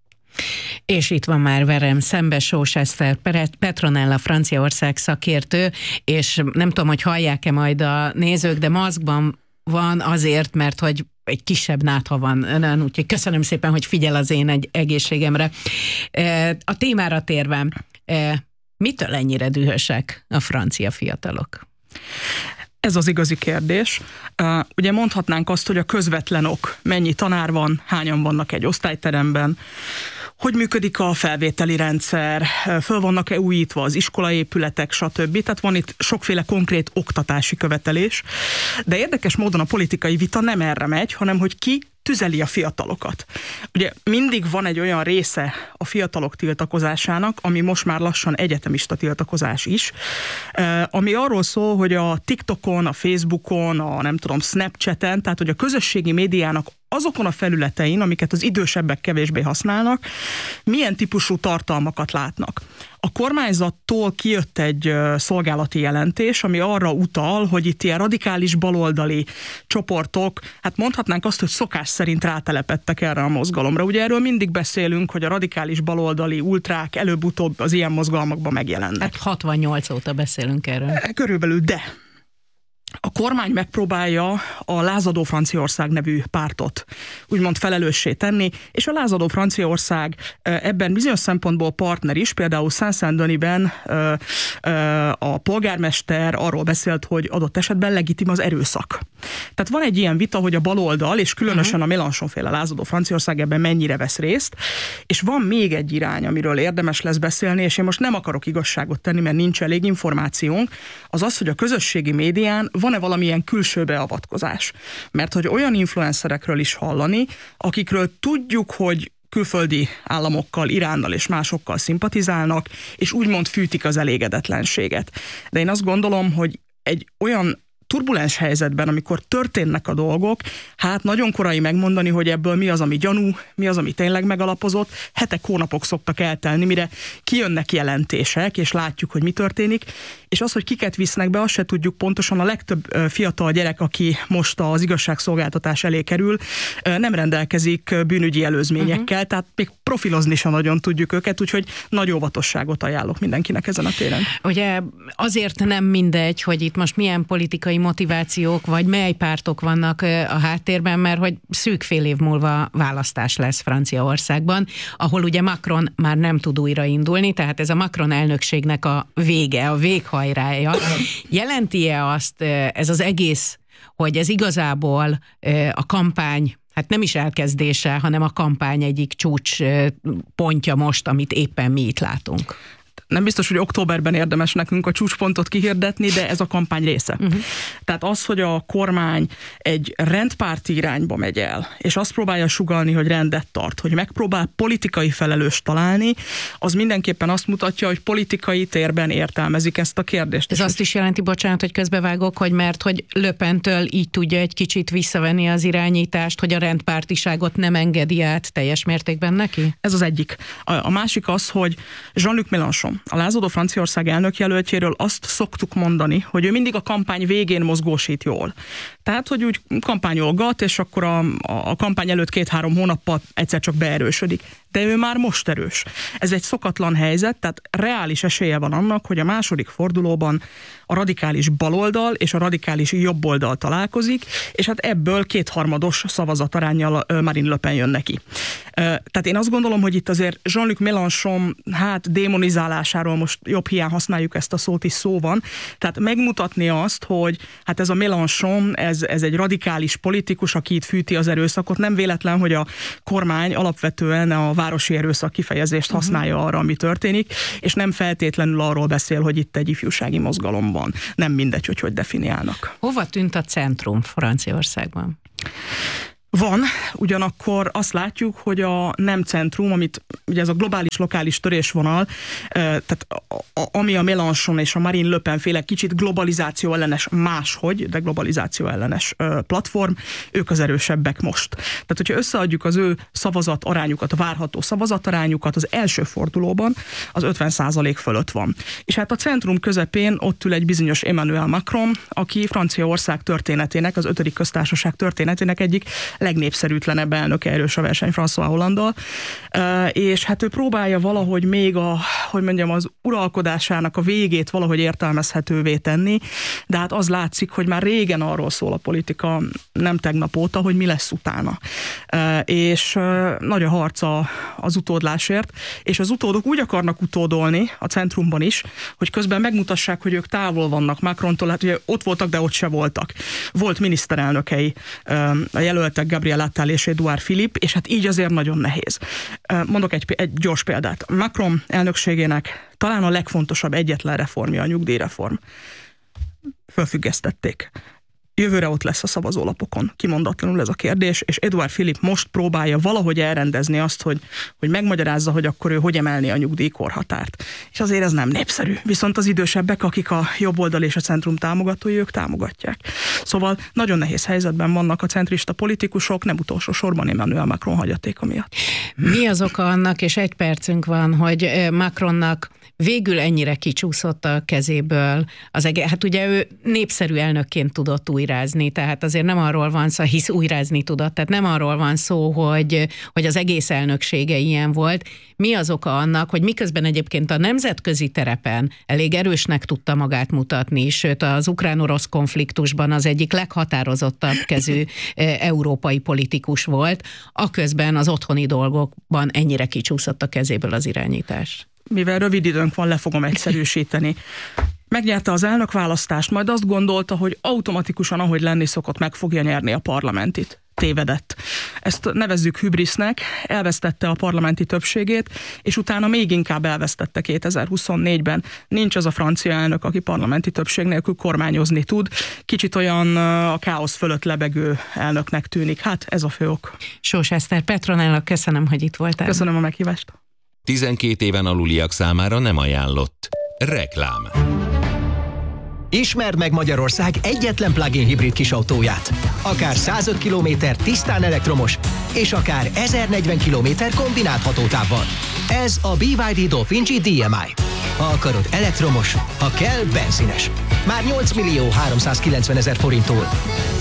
És itt van már velem szembe Sós Eszter Petronella, Franciaország szakértő, és nem tudom, hogy hallják-e majd a nézők, de maszkban van azért, mert hogy egy kisebb nátha van önön, úgyhogy köszönöm szépen, hogy figyel az én egy egészségemre. A témára térve, mitől ennyire dühösek a francia fiatalok? Ez az igazi kérdés. Uh, ugye mondhatnánk azt, hogy a közvetlen ok, mennyi tanár van, hányan vannak egy osztályteremben, hogy működik a felvételi rendszer, föl vannak-e újítva az iskolaépületek, stb. Tehát van itt sokféle konkrét oktatási követelés, de érdekes módon a politikai vita nem erre megy, hanem hogy ki tüzeli a fiatalokat. Ugye mindig van egy olyan része a fiatalok tiltakozásának, ami most már lassan egyetemista tiltakozás is, ami arról szól, hogy a TikTokon, a Facebookon, a nem tudom, Snapchaten, tehát hogy a közösségi médiának azokon a felületein, amiket az idősebbek kevésbé használnak, milyen típusú tartalmakat látnak. A kormányzattól kijött egy szolgálati jelentés, ami arra utal, hogy itt ilyen radikális baloldali csoportok, hát mondhatnánk azt, hogy szokás szerint rátelepedtek erre a mozgalomra. Ugye erről mindig beszélünk, hogy a radikális baloldali ultrák előbb-utóbb az ilyen mozgalmakban megjelennek. Hát hatvannyolc óta beszélünk erről. Körülbelül, de a kormány megpróbálja a Lázadó Franciaország nevű pártot úgymond felelőssé tenni, és a Lázadó Franciaország ebben bizonyos szempontból partner is, például Saint-Saint-Denis-ben a polgármester arról beszélt, hogy adott esetben legitim az erőszak. Tehát van egy ilyen vita, hogy a baloldal, és különösen a Mélenchon-féle Lázadó Franciaország ebben mennyire vesz részt, és van még egy irány, amiről érdemes lesz beszélni, és én most nem akarok igazságot tenni, mert nincs elég információnk, az az, hogy a közösségi médián van-e valamilyen külső beavatkozás. Mert hogy olyan influencerekről is hallani, akikről tudjuk, hogy külföldi államokkal, Iránnal és másokkal szimpatizálnak, és úgymond fűtik az elégedetlenséget. De én azt gondolom, hogy egy olyan turbulens helyzetben, amikor történnek a dolgok, hát nagyon korai megmondani, hogy ebből mi az, ami gyanú, mi az, ami tényleg megalapozott. Hetek, hónapok szoktak eltelni, mire kijönnek jelentések, és látjuk, hogy mi történik. És az, hogy kiket visznek be, azt se tudjuk pontosan. A legtöbb fiatal gyerek, aki most az igazságszolgáltatás elé kerül, nem rendelkezik bűnügyi előzményekkel, uh-huh. tehát még profilozni sem nagyon tudjuk őket, úgyhogy nagy óvatosságot ajánlok mindenkinek ezen a téren. Ugye azért nem mindegy, hogy itt most milyen politikai motivációk, vagy mely pártok vannak a háttérben, mert hogy szűk fél év múlva választás lesz Franciaországban, ahol ugye Macron már nem tud újraindulni, tehát ez a Macron elnökségnek a vége, a véghajrája. Jelenti-e azt ez az egész, hogy ez igazából a kampány, hát nem is elkezdése, hanem a kampány egyik csúcs pontja most, amit éppen mi itt látunk? nem biztos, hogy októberben érdemes nekünk a csúcspontot kihirdetni, de ez a kampány része. Uh-huh. Tehát az, hogy a kormány egy rendpárti irányba megy el, és azt próbálja sugallni, hogy rendet tart, hogy megpróbál politikai felelőst találni, az mindenképpen azt mutatja, hogy politikai térben értelmezik ezt a kérdést. Ez azt is jelenti, bocsánat, hogy közbevágok, hogy mert hogy Le Pentől így tudja egy kicsit visszavenni az irányítást, hogy a rendpártiságot nem engedi át teljes mértékben neki? Ez az egyik. A, a másik az, hogy Jean-Luc Mélenchon, a lázadó Franciaország elnökjelöltjéről azt szoktuk mondani, hogy ő mindig a kampány végén mozgósít jól. Tehát, hogy úgy kampányolgat, és akkor a, a kampány előtt két-három hónappal egyszer csak beerősödik. De ő már most erős. Ez egy szokatlan helyzet, tehát reális esélye van annak, hogy a második fordulóban a radikális baloldal és a radikális jobboldal találkozik, és hát ebből kétharmados szavazataránnyal Marine Le Pen jön neki. Tehát én azt gondolom, hogy itt azért Jean-Luc Mélenchon hát démonizálásáról most jobb hiány használjuk ezt a szót is szó van, tehát megmutatni azt, hogy hát ez a Mélenchon, ez, ez egy radikális politikus, aki itt fűti az erőszakot, nem véletlen, hogy a kormány alapvetően a városi erőszak kifejezést használja arra, ami történik, és nem feltétlenül arról beszél, hogy itt egy ifjúsági mozgalom van. Nem mindegy, hogy hogy definiálnak. Hova tűnt a centrum Franciaországban? Van, ugyanakkor azt látjuk, hogy a nem centrum, amit ugye ez a globális lokális törésvonal, tehát ami a Mélenchon és a Marine Le Pen féle kicsit globalizáció ellenes máshogy, de globalizáció ellenes platform, ők az erősebbek most. Tehát, hogyha összeadjuk az ő szavazat arányukat, a várható szavazat arányukat, az első fordulóban az ötven százalék fölött van. És hát a centrum közepén ott ül egy bizonyos Emmanuel Macron, aki Franciaország történetének, az ötödik köztársaság történetének egyik legnépszerűtlenebb elnöke, erős a verseny François Hollanddal, és hát ő próbálja valahogy még a, hogy mondjam, az uralkodásának a végét valahogy értelmezhetővé tenni, de hát az látszik, hogy már régen arról szól a politika, nem tegnap óta, hogy mi lesz utána. És nagy a harc az utódlásért, és az utódok úgy akarnak utódolni a centrumban is, hogy közben megmutassák, hogy ők távol vannak Macrontól, hát ugye ott voltak, de ott se voltak. Volt miniszterelnökei a jelöltek, Gabriel Attal és Edouard Philippe, és hát így azért nagyon nehéz. Mondok egy, egy gyors példát. Macron elnökségének talán a legfontosabb egyetlen reformja a nyugdíjreform. Fölfüggesztették. Jövőre ott lesz a szavazólapokon. Kimondatlanul ez a kérdés, és Edouard Philippe most próbálja valahogy elrendezni azt, hogy, hogy megmagyarázza, hogy akkor ő hogy emelni a nyugdíjkorhatárt. És azért ez nem népszerű. Viszont az idősebbek, akik a jobb oldal és a centrum támogatói, ők támogatják. Szóval nagyon nehéz helyzetben vannak a centrista politikusok, nem utolsó sorban Emmanuel Macron hagyatéka miatt. Mi az oka annak, és egy percünk van, hogy Macronnak végül ennyire kicsúszott a kezéből az egész, hát ugye ő népszerű elnökként tudott újrázni, tehát azért nem arról van szó, hisz újrázni tudott, tehát nem arról van szó, hogy, hogy az egész elnöksége ilyen volt. Mi az oka annak, hogy miközben egyébként a nemzetközi terepen elég erősnek tudta magát mutatni, sőt az ukrán-orosz konfliktusban az egyik leghatározottabb kezű európai politikus volt, aközben az otthoni dolgokban ennyire kicsúszott a kezéből az irányítás. Mivel rövid időnk van, le fogom egyszerűsíteni. Megnyerte az elnökválasztást, majd azt gondolta, hogy automatikusan, ahogy lenni szokott, meg fogja nyerni a parlamentit. Tévedett. Ezt nevezzük hübrisznek, elvesztette a parlamenti többségét, és utána még inkább elvesztette kétezer-huszonnégyben. Nincs az a francia elnök, aki parlamenti többség nélkül kormányozni tud. Kicsit olyan a káosz fölött lebegő elnöknek tűnik. Hát ez a fő ok. Sós Eszter, Petronella, köszönöm, hogy itt voltál. Köszönöm a meghívást. tizenkét éven aluliak számára nem ajánlott. Reklám. Ismerd meg Magyarország egyetlen plug-in hibrid kisautóját. Akár százöt kilométer tisztán elektromos, és akár ezernegyven kilométer kombinált hatótávval. Ez a bé ipszilon dé Dolphin G dé em i. Ha akarod elektromos, ha kell benzines. Már nyolc millió háromszázkilencvenezer forinttól.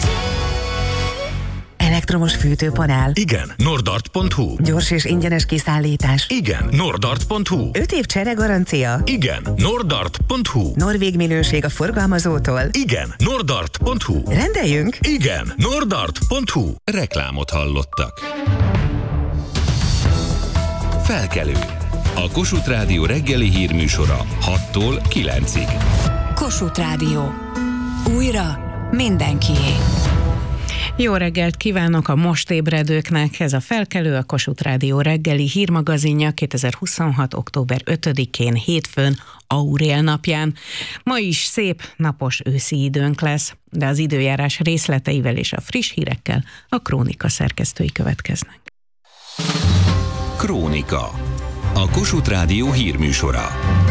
Elektromos fűtőpanel. Igen. Nordart pont hu. Gyors és ingyenes kiszállítás. Igen. Nordart pont hu. öt év csere garancia. Igen. Nordart pont hu. Norvég minőség a forgalmazótól. Igen. Nordart pont hu. Rendeljünk. Igen. Nordart pont hu. Reklámot hallottak. Felkelő. A Kossuth Rádió reggeli hírműsora hattól kilencig. Kossuth Rádió. Újra mindenkié. Jó reggelt kívánok a most ébredőknek! Ez a Felkelő, a Kossuth Rádió reggeli hírmagazinja kétezer-huszonhat. október ötödikén, hétfőn, Aurél napján. Ma is szép, napos őszi időnk lesz, de az időjárás részleteivel és a friss hírekkel a Krónika szerkesztői következnek. Krónika. A Kossuth Rádió hírműsora.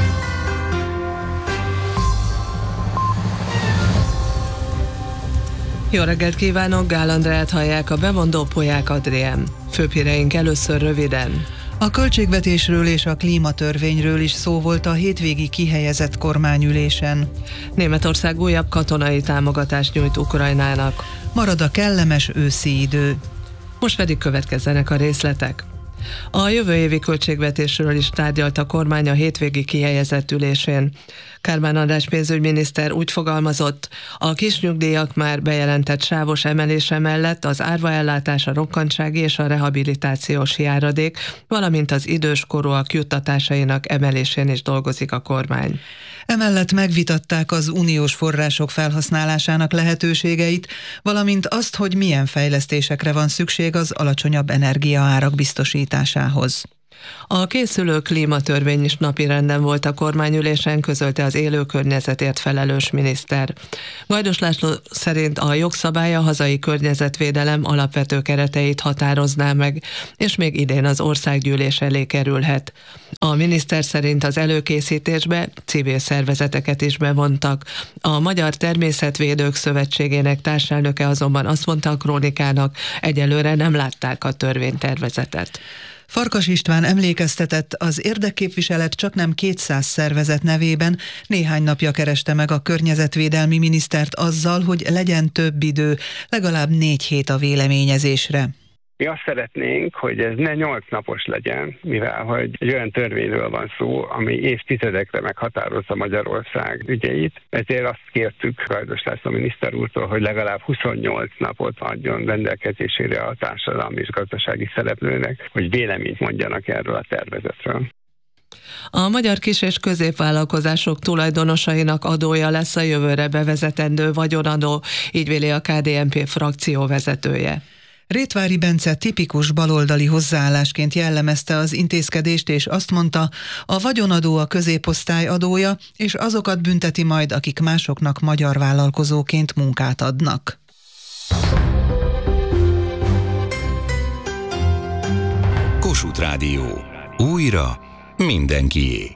Jó reggelt kívánok, Gál Andrát hallják, a bemondó Polyák Adrien. Főbb híreink először röviden. A költségvetésről és a klímatörvényről is szó volt a hétvégi kihelyezett kormányülésen. Németország újabb katonai támogatást nyújt Ukrajnának. Marad a kellemes őszi idő. Most pedig következzenek a részletek. A jövő évi költségvetésről is tárgyalt a kormány a hétvégi kihelyezett ülésén. Kármán András pénzügyminiszter úgy fogalmazott, a kisnyugdíjak már bejelentett sávos emelése mellett az árvaellátás, a rokkantsági és a rehabilitációs járadék, valamint az időskorúak juttatásainak emelésén is dolgozik a kormány. Emellett megvitatták az uniós források felhasználásának lehetőségeit, valamint azt, hogy milyen fejlesztésekre van szükség az alacsonyabb energiaárak biztosításához. A készülő klímatörvény is napirenden volt a kormányülésen, közölte az élő környezetért felelős miniszter. Gajdos László szerint a jogszabály a hazai környezetvédelem alapvető kereteit határozná meg, és még idén az országgyűlés elé kerülhet. A miniszter szerint az előkészítésbe civil szervezeteket is bevontak. A Magyar Természetvédők Szövetségének társelnöke azonban azt mondta a Krónikának, egyelőre nem látták a törvénytervezetet. Farkas István emlékeztetett, az érdekképviselet csaknem kétszáz szervezet nevében néhány napja kereste meg a környezetvédelmi minisztert azzal, hogy legyen több idő, legalább négy hét a véleményezésre. Mi azt szeretnénk, hogy ez ne nyolc napos legyen, mivel hogy egy olyan törvényről van szó, ami évtizedekre meghatározza Magyarország ügyeit. Ezért azt kértük Gajdos László miniszter úrtól, hogy legalább huszonnyolc napot adjon rendelkezésére a társadalmi és gazdasági szereplőnek, hogy véleményt mondjanak erről a tervezetről. A magyar kis- és középvállalkozások tulajdonosainak adója lesz a jövőre bevezetendő vagyonadó, így véli a ká dé en pé frakció vezetője. Rétvári Bence tipikus baloldali hozzáállásként jellemezte az intézkedést, és azt mondta, a vagyonadó a középosztály adója, és azokat bünteti majd, akik másoknak magyar vállalkozóként munkát adnak. Kossuth Rádió. Újra mindenkié.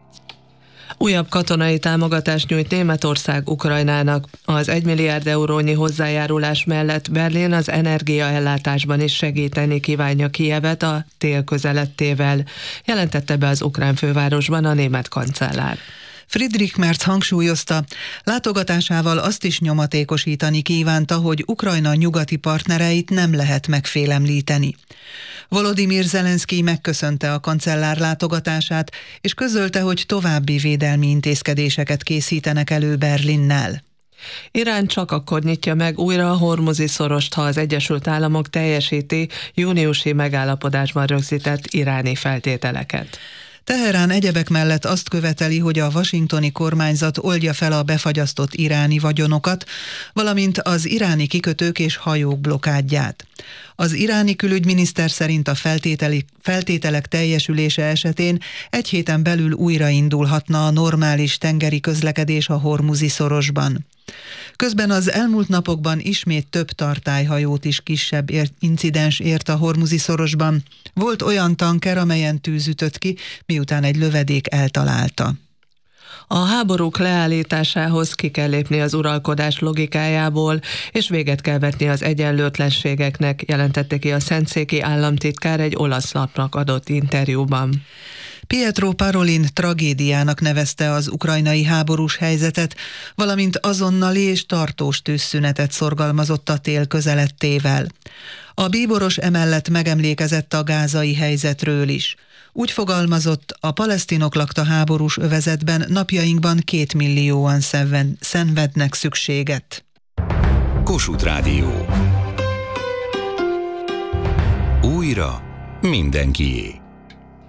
Újabb katonai támogatást nyújt Németország Ukrajnának. Az egy milliárd eurónyi hozzájárulás mellett Berlin az energiaellátásban is segíteni kívánja Kijevet a tél közelettével, jelentette be az ukrán fővárosban a német kancellár. Friedrich Merz hangsúlyozta, látogatásával azt is nyomatékosítani kívánta, hogy Ukrajna nyugati partnereit nem lehet megfélemlíteni. Volodymyr Zelenszkij megköszönte a kancellár látogatását, és közölte, hogy további védelmi intézkedéseket készítenek elő Berlinnel. Irán csak akkor nyitja meg újra a Hormuzi szorost, ha az Egyesült Államok teljesíti júniusi megállapodásban rögzített iráni feltételeket. Teherán egyebek mellett azt követeli, hogy a washingtoni kormányzat oldja fel a befagyasztott iráni vagyonokat, valamint az iráni kikötők és hajók blokádját. Az iráni külügyminiszter szerint a feltételek teljesülése esetén egy héten belül újraindulhatna a normális tengeri közlekedés a Hormuzi szorosban. Közben az elmúlt napokban ismét több tartályhajót is kisebb incidens ért a Hormuzi szorosban. Volt olyan tanker, amelyen tűz ütött ki, miután egy lövedék eltalálta. A háborúk leállításához ki kell lépni az uralkodás logikájából, és véget kell vetni az egyenlőtlenségeknek, jelentette ki a szentszéki államtitkár egy olasz lapnak adott interjúban. Pietro Parolin tragédiának nevezte az ukrajnai háborús helyzetet, valamint azonnali és tartós tűzszünetet szorgalmazott a tél közelettével. A bíboros emellett megemlékezett a gázai helyzetről is. Úgy fogalmazott, a palesztinok lakta háborús övezetben napjainkban két millióan szenvednek szükséget. Kossuth Rádió. Újra mindenkié.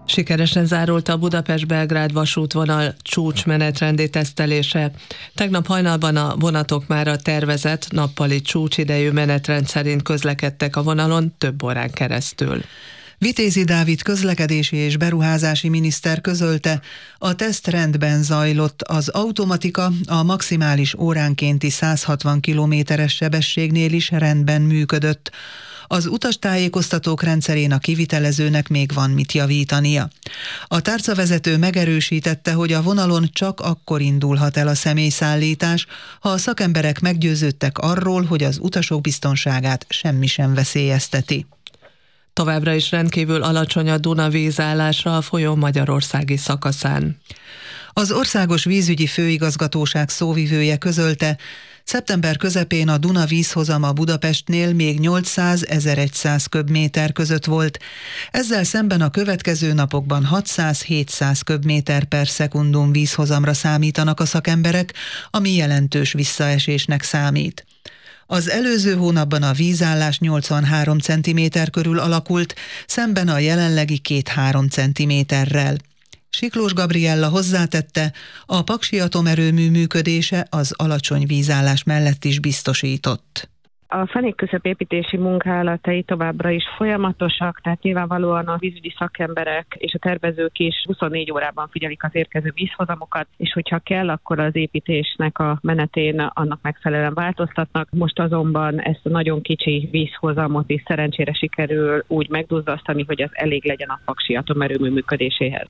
Sikeresen zárult a Budapest-Belgrád vasútvonal csúcsmenetrendi tesztelése. Tegnap hajnalban a vonatok már a tervezett nappali csúcsidejű menetrend szerint közlekedtek a vonalon több órán keresztül. Vitézi Dávid közlekedési és beruházási miniszter közölte, a teszt rendben zajlott, az automatika a maximális óránkénti száz hatvan kilométeres sebességnél is rendben működött. Az utastájékoztatók rendszerén a kivitelezőnek még van mit javítania. A tárcavezető megerősítette, hogy a vonalon csak akkor indulhat el a személyszállítás, ha a szakemberek meggyőződtek arról, hogy az utasok biztonságát semmi sem veszélyezteti. Továbbra is rendkívül alacsony a Duna vízállása a folyó magyarországi szakaszán. Az Országos Vízügyi Főigazgatóság szóvivője közölte, szeptember közepén a Duna vízhozama Budapestnél még nyolcszáz-ezerszáz köbméter között volt. Ezzel szemben a következő napokban hatszáz-hétszáz köbméter per szekundum vízhozamra számítanak a szakemberek, ami jelentős visszaesésnek számít. Az előző hónapban a vízállás nyolcvanhárom centiméter körül alakult, szemben a jelenlegi két-három centiméterrel. Siklós Gabriella hozzátette, a paksi atomerőmű működése az alacsony vízállás mellett is biztosított. A fenékközepépítési munkálatai továbbra is folyamatosak, tehát nyilvánvalóan a vízügyi szakemberek és a tervezők is huszonnégy órában figyelik az érkező vízhozamokat, és hogyha kell, akkor az építésnek a menetén annak megfelelően változtatnak. Most azonban ezt a nagyon kicsi vízhozamot is szerencsére sikerül úgy megduzzasztani, hogy az elég legyen a paksi atomerőmű működéséhez.